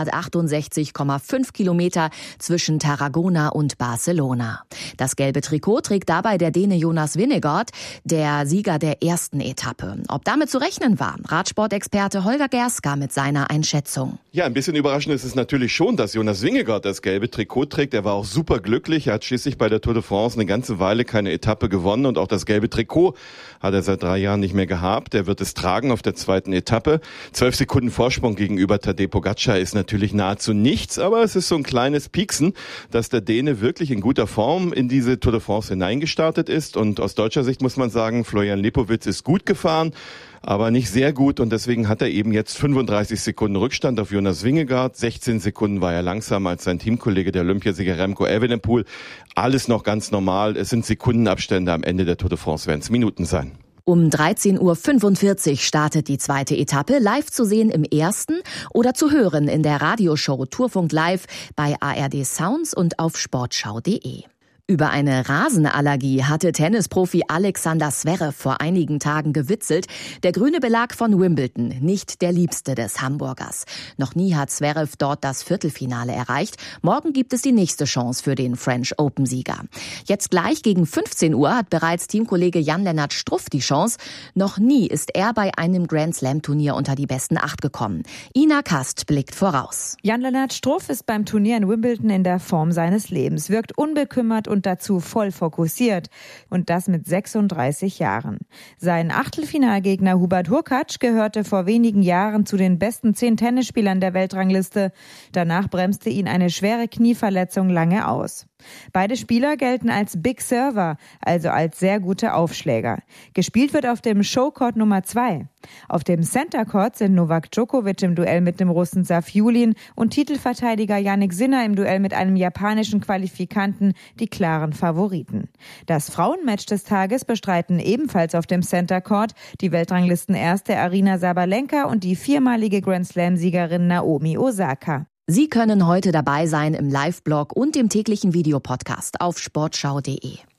168,5 Kilometer zwischen Tarragona und Barcelona. Das gelbe Trikot trägt dabei der Däne Jonas Vingegaard, der Sieger der ersten Etappe. Ob damit zu rechnen war, Radsportexperte Holger Gerska mit seiner Einschätzung. Ja, ein bisschen überraschend ist es natürlich schon, dass Jonas Vingegaard das gelbe Trikot trägt. Er war auch super glücklich. Er hat schließlich bei der Tour de France eine ganze Weile keine Etappe gewonnen und auch das gelbe Trikot hat er seit 3 Jahren nicht mehr gehabt. Er wird es tragen auf der zweiten Etappe. 12 Sekunden Vorsprung gegenüber Tadej Pogačar ist natürlich nahezu nichts, aber es ist so ein kleines Pieksen, dass der Däne wirklich in guter Form in diese Tour de France hineingestartet ist. Und aus deutscher Sicht muss man sagen, Florian Lipowitz ist gut gefahren, aber nicht sehr gut und deswegen hat er eben jetzt 35 Sekunden Rückstand auf Jonas Vingegaard. 16 Sekunden war er langsamer als sein Teamkollege, der Olympiasieger Remco Evenepoel. Alles noch ganz normal. Es sind Sekundenabstände. Am Ende der Tour de France werden es Minuten sein. Um 13:45 Uhr startet die zweite Etappe, live zu sehen im ersten oder zu hören in der Radioshow Tourfunk Live bei ARD Sounds und auf sportschau.de. Über eine Rasenallergie hatte Tennisprofi Alexander Zverev vor einigen Tagen gewitzelt. Der grüne Belag von Wimbledon, nicht der liebste des Hamburgers. Noch nie hat Zverev dort das Viertelfinale erreicht. Morgen gibt es die nächste Chance für den French Open-Sieger. Jetzt gleich gegen 15 Uhr hat bereits Teamkollege Jan-Lennart Struff die Chance. Noch nie ist er bei einem Grand-Slam-Turnier unter die besten 8 gekommen. Ina Kast blickt voraus. Jan-Lennart Struff ist beim Turnier in Wimbledon in der Form seines Lebens, wirkt unbekümmert und dazu voll fokussiert. Und das mit 36 Jahren. Sein Achtelfinalgegner Hubert Hurkacz gehörte vor wenigen Jahren zu den besten 10 Tennisspielern der Weltrangliste. Danach bremste ihn eine schwere Knieverletzung lange aus. Beide Spieler gelten als Big Server, also als sehr gute Aufschläger. Gespielt wird auf dem Showcourt Nummer 2. Auf dem Center Court sind Novak Djokovic im Duell mit dem Russen Safiullin und Titelverteidiger Jannik Sinner im Duell mit einem japanischen Qualifikanten die klaren Favoriten. Das Frauenmatch des Tages bestreiten ebenfalls auf dem Center Court die Weltranglistenerste Aryna Sabalenka und die 4-malige Grand-Slam-Siegerin Naomi Osaka. Sie können heute dabei sein im Live-Blog und dem täglichen Videopodcast auf sportschau.de.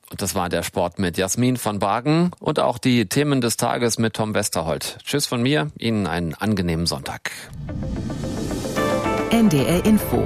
Und das war der Sport mit Jasmin van Bargen und auch die Themen des Tages mit Tom Westerholt. Tschüss von mir, Ihnen einen angenehmen Sonntag. NDR Info.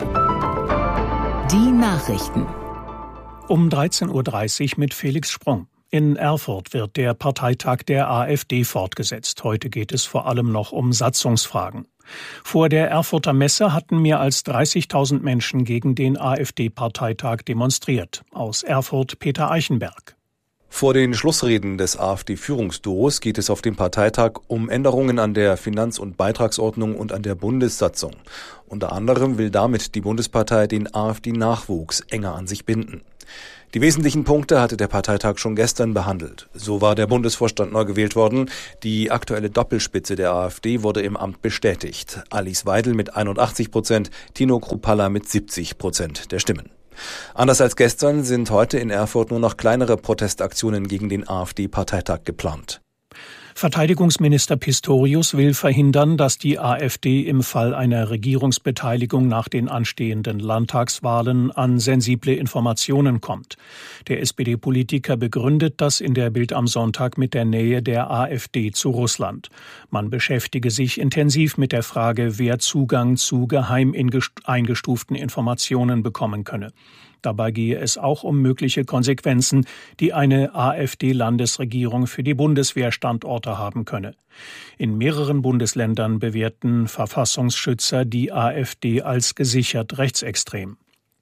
Die Nachrichten. Um 13.30 Uhr mit Felix Sprung. In Erfurt wird der Parteitag der AfD fortgesetzt. Heute geht es vor allem noch um Satzungsfragen. Vor der Erfurter Messe hatten mehr als 30.000 Menschen gegen den AfD-Parteitag demonstriert. Aus Erfurt Peter Eichenberg. Vor den Schlussreden des AfD-Führungsduos geht es auf dem Parteitag um Änderungen an der Finanz- und Beitragsordnung und an der Bundessatzung. Unter anderem will damit die Bundespartei den AfD-Nachwuchs enger an sich binden. Die wesentlichen Punkte hatte der Parteitag schon gestern behandelt. So war der Bundesvorstand neu gewählt worden. Die aktuelle Doppelspitze der AfD wurde im Amt bestätigt. Alice Weidel mit 81%, Tino Kruppalla mit 70% der Stimmen. Anders als gestern sind heute in Erfurt nur noch kleinere Protestaktionen gegen den AfD-Parteitag geplant. Verteidigungsminister Pistorius will verhindern, dass die AfD im Fall einer Regierungsbeteiligung nach den anstehenden Landtagswahlen an sensible Informationen kommt. Der SPD-Politiker begründet das in der Bild am Sonntag mit der Nähe der AfD zu Russland. Man beschäftige sich intensiv mit der Frage, wer Zugang zu geheim eingestuften Informationen bekommen könne. Dabei gehe es auch um mögliche Konsequenzen, die eine AfD-Landesregierung für die Bundeswehrstandorte haben könne. In mehreren Bundesländern bewerten Verfassungsschützer die AfD als gesichert rechtsextrem.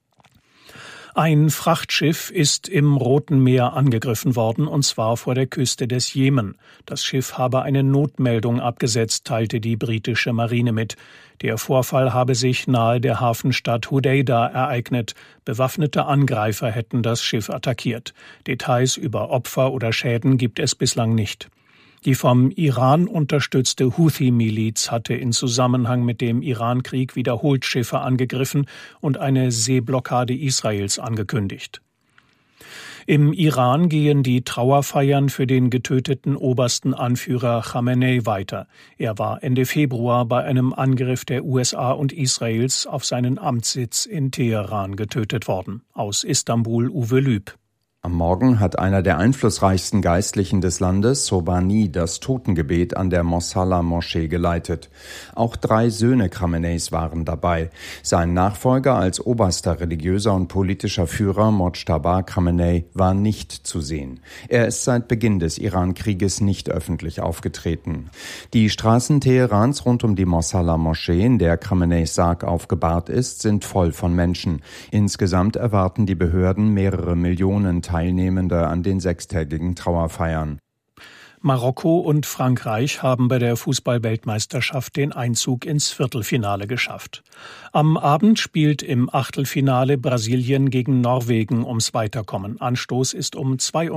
Ein Frachtschiff ist im Roten Meer angegriffen worden, und zwar vor der Küste des Jemen. Das Schiff habe eine Notmeldung abgesetzt, teilte die britische Marine mit. Der Vorfall habe sich nahe der Hafenstadt Hodeida ereignet. Bewaffnete Angreifer hätten das Schiff attackiert. Details über Opfer oder Schäden gibt es bislang nicht. Die vom Iran unterstützte Houthi-Miliz hatte in Zusammenhang mit dem Iran-Krieg wiederholt Schiffe angegriffen und eine Seeblockade Israels angekündigt. Im Iran gehen die Trauerfeiern für den getöteten obersten Anführer Khamenei weiter. Er war Ende Februar bei einem Angriff der USA und Israels auf seinen Amtssitz in Teheran getötet worden. Aus Istanbul Uwe Lüb. Am Morgen hat einer der einflussreichsten Geistlichen des Landes, Sobhani, das Totengebet an der Mosalla-Moschee geleitet. Auch 3 Söhne Khameneis waren dabei. Sein Nachfolger als oberster religiöser und politischer Führer, Mojtaba Khamenei, war nicht zu sehen. Er ist seit Beginn des Iran-Krieges nicht öffentlich aufgetreten. Die Straßen Teherans rund um die Mosalla-Moschee, in der Khameneis Sarg aufgebahrt ist, sind voll von Menschen. Insgesamt erwarten die Behörden mehrere Millionen Teilnehmende an den 6-tägigen Trauerfeiern. Marokko und Frankreich haben bei der Fußball-Weltmeisterschaft den Einzug ins Viertelfinale geschafft. Am Abend spielt im Achtelfinale Brasilien gegen Norwegen ums Weiterkommen. Anstoß ist um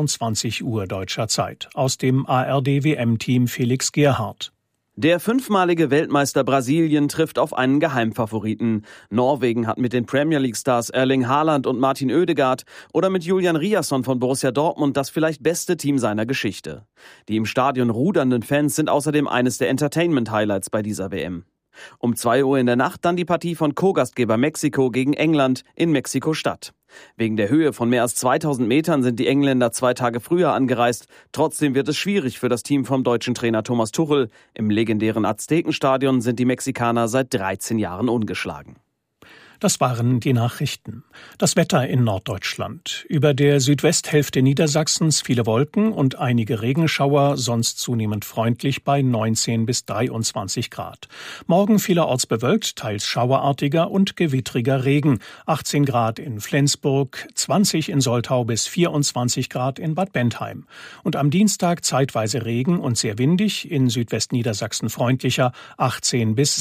22 Uhr deutscher Zeit. Aus dem ARD-WM-Team Felix Gerhardt. Der 5-malige Weltmeister Brasilien trifft auf einen Geheimfavoriten. Norwegen hat mit den Premier League-Stars Erling Haaland und Martin Oedegaard oder mit Julian Riasson von Borussia Dortmund das vielleicht beste Team seiner Geschichte. Die im Stadion rudernden Fans sind außerdem eines der Entertainment-Highlights bei dieser WM. Um 2 Uhr in der Nacht dann die Partie von Co-Gastgeber Mexiko gegen England in Mexiko-Stadt. Wegen der Höhe von mehr als 2000 Metern sind die Engländer 2 Tage früher angereist. Trotzdem wird es schwierig für das Team vom deutschen Trainer Thomas Tuchel. Im legendären Aztekenstadion sind die Mexikaner seit 13 Jahren ungeschlagen. Das waren die Nachrichten. Das Wetter in Norddeutschland. Über der Südwesthälfte Niedersachsens viele Wolken und einige Regenschauer, sonst zunehmend freundlich bei 19 bis 23 Grad. Morgen vielerorts bewölkt, teils schauerartiger und gewittriger Regen. 18 Grad in Flensburg, 20 in Soltau bis 24 Grad in Bad Bentheim. Und am Dienstag zeitweise Regen und sehr windig, in Südwestniedersachsen freundlicher, 18 bis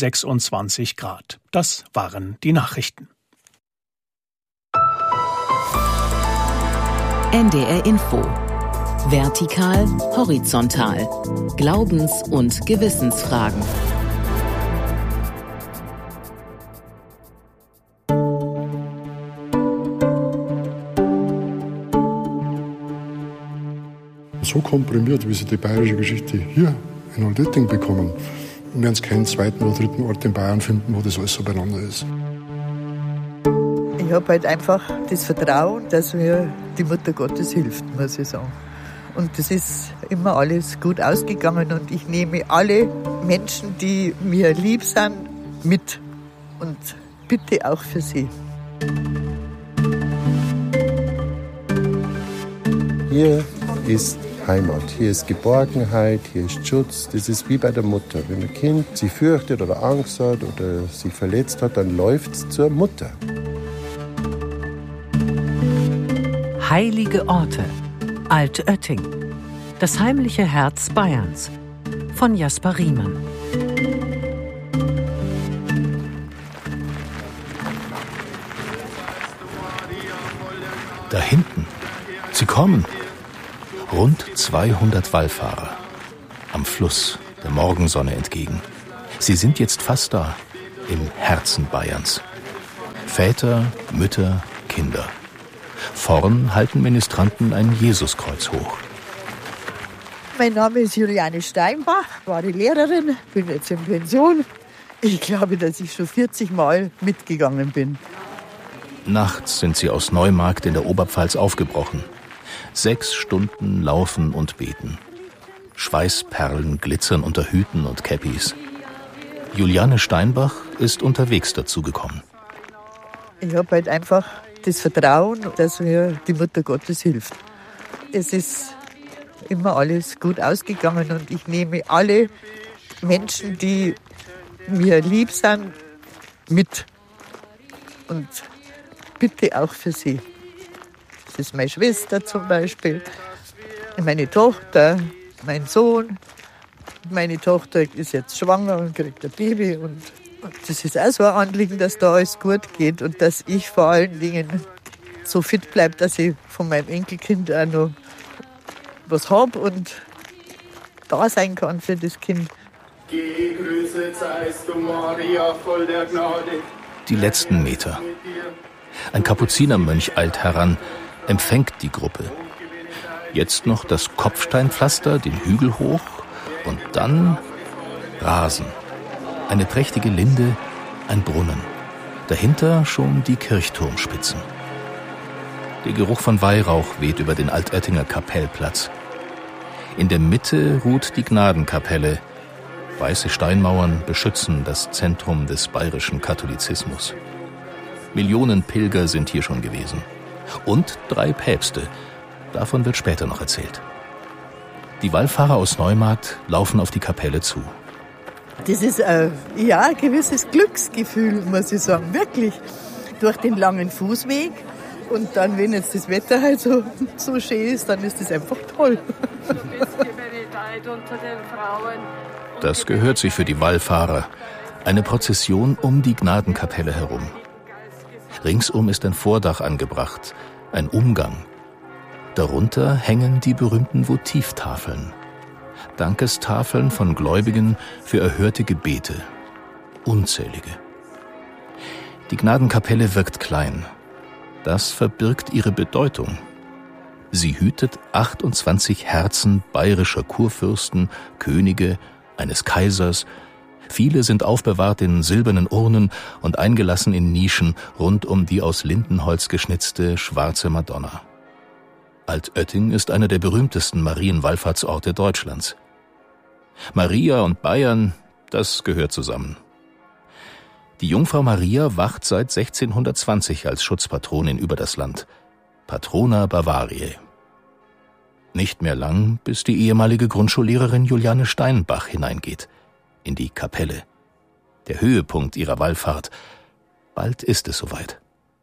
26 Grad. Das waren die Nachrichten. NDR Info. Vertikal, horizontal. Glaubens- und Gewissensfragen. So komprimiert, wie sie die bayerische Geschichte hier in Oldetting bekommen, werden es keinen zweiten oder dritten Ort in Bayern finden, wo das alles so beieinander ist. Ich habe halt einfach das Vertrauen, dass mir die Mutter Gottes hilft, muss ich sagen. Und das ist immer alles gut ausgegangen und ich nehme alle Menschen, die mir lieb sind, mit und bitte auch für sie. Hier ist Heimat, hier ist Geborgenheit, hier ist Schutz. Das ist wie bei der Mutter. Wenn ein Kind sich fürchtet oder Angst hat oder sich verletzt hat, dann läuft es zur Mutter. Heilige Orte. Altötting. Das heimliche Herz Bayerns. Von Jasper Riemann. Da hinten. Sie kommen. Rund 200 Wallfahrer. Am Fluss der Morgensonne entgegen. Sie sind jetzt fast da. Im Herzen Bayerns. Väter, Mütter, Kinder. Vorn halten Ministranten ein Jesuskreuz hoch. Mein Name ist Juliane Steinbach, war die Lehrerin, bin jetzt in Pension. Ich glaube, dass ich schon 40 Mal mitgegangen bin. Nachts sind sie aus Neumarkt in der Oberpfalz aufgebrochen. 6 Stunden laufen und beten. Schweißperlen glitzern unter Hüten und Käppis. Juliane Steinbach ist unterwegs dazugekommen. Ich habe halt einfach das Vertrauen, dass mir die Mutter Gottes hilft. Es ist immer alles gut ausgegangen und ich nehme alle Menschen, die mir lieb sind, mit und bitte auch für sie. Das ist meine Schwester zum Beispiel, meine Tochter, mein Sohn. Meine Tochter ist jetzt schwanger und kriegt ein Baby und das ist auch so ein Anliegen, dass da alles gut geht und dass ich vor allen Dingen so fit bleibe, dass ich von meinem Enkelkind auch noch was habe und da sein kann für das Kind. Gegrüßet seist du, Maria, voll der Gnade. Die letzten Meter. Ein Kapuzinermönch eilt heran, empfängt die Gruppe. Jetzt noch das Kopfsteinpflaster, den Hügel hoch und dann Rasen. Eine prächtige Linde, ein Brunnen. Dahinter schon die Kirchturmspitzen. Der Geruch von Weihrauch weht über den Altöttinger Kapellplatz. In der Mitte ruht die Gnadenkapelle. Weiße Steinmauern beschützen das Zentrum des bayerischen Katholizismus. Millionen Pilger sind hier schon gewesen. Und 3 Päpste. Davon wird später noch erzählt. Die Wallfahrer aus Neumarkt laufen auf die Kapelle zu. Das ist ein gewisses Glücksgefühl, muss ich sagen, wirklich. Durch den langen Fußweg und dann, wenn jetzt das Wetter halt so schön ist, dann ist das einfach toll. Das gehört sich für die Wallfahrer. Eine Prozession um die Gnadenkapelle herum. Ringsum ist ein Vordach angebracht, ein Umgang. Darunter hängen die berühmten Votivtafeln. Dankestafeln von Gläubigen für erhörte Gebete. Unzählige. Die Gnadenkapelle wirkt klein. Das verbirgt ihre Bedeutung. Sie hütet 28 Herzen bayerischer Kurfürsten, Könige, eines Kaisers. Viele sind aufbewahrt in silbernen Urnen und eingelassen in Nischen rund um die aus Lindenholz geschnitzte schwarze Madonna. Altötting ist einer der berühmtesten Marienwallfahrtsorte Deutschlands. Maria und Bayern, das gehört zusammen. Die Jungfrau Maria wacht seit 1620 als Schutzpatronin über das Land. Patrona Bavariae. Nicht mehr lang, bis die ehemalige Grundschullehrerin Juliane Steinbach hineingeht. In die Kapelle. Der Höhepunkt ihrer Wallfahrt. Bald ist es soweit.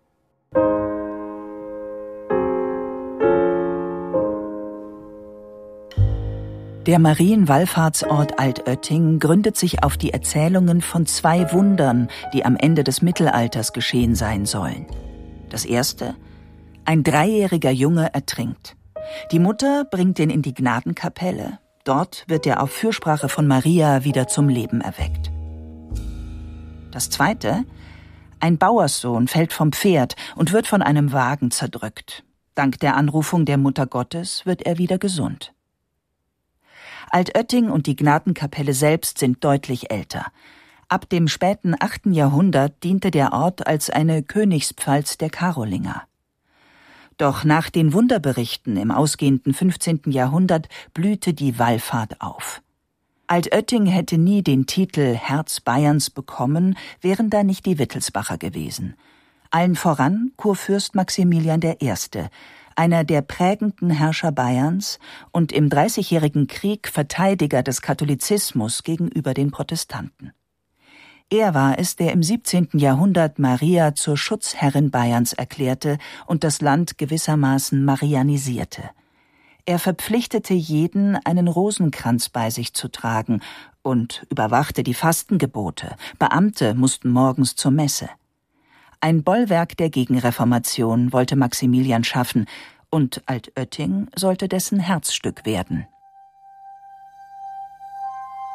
Der Marienwallfahrtsort Altötting gründet sich auf die Erzählungen von 2 Wundern, die am Ende des Mittelalters geschehen sein sollen. Das erste: Ein 3-jähriger Junge ertrinkt. Die Mutter bringt ihn in die Gnadenkapelle. Dort wird er auf Fürsprache von Maria wieder zum Leben erweckt. Das zweite: Ein Bauerssohn fällt vom Pferd und wird von einem Wagen zerdrückt. Dank der Anrufung der Mutter Gottes wird er wieder gesund. Altötting und die Gnadenkapelle selbst sind deutlich älter. Ab dem späten 8. Jahrhundert diente der Ort als eine Königspfalz der Karolinger. Doch nach den Wunderberichten im ausgehenden 15. Jahrhundert blühte die Wallfahrt auf. Altötting hätte nie den Titel Herz Bayerns bekommen, wären da nicht die Wittelsbacher gewesen. Allen voran Kurfürst Maximilian I., einer der prägenden Herrscher Bayerns und im Dreißigjährigen Krieg Verteidiger des Katholizismus gegenüber den Protestanten. Er war es, der im 17. Jahrhundert Maria zur Schutzherrin Bayerns erklärte und das Land gewissermaßen marianisierte. Er verpflichtete jeden, einen Rosenkranz bei sich zu tragen und überwachte die Fastengebote. Beamte mussten morgens zur Messe. Ein Bollwerk der Gegenreformation wollte Maximilian schaffen und Altötting sollte dessen Herzstück werden.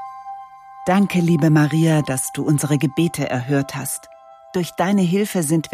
Danke, liebe Maria, dass du unsere Gebete erhört hast. Durch deine Hilfe sind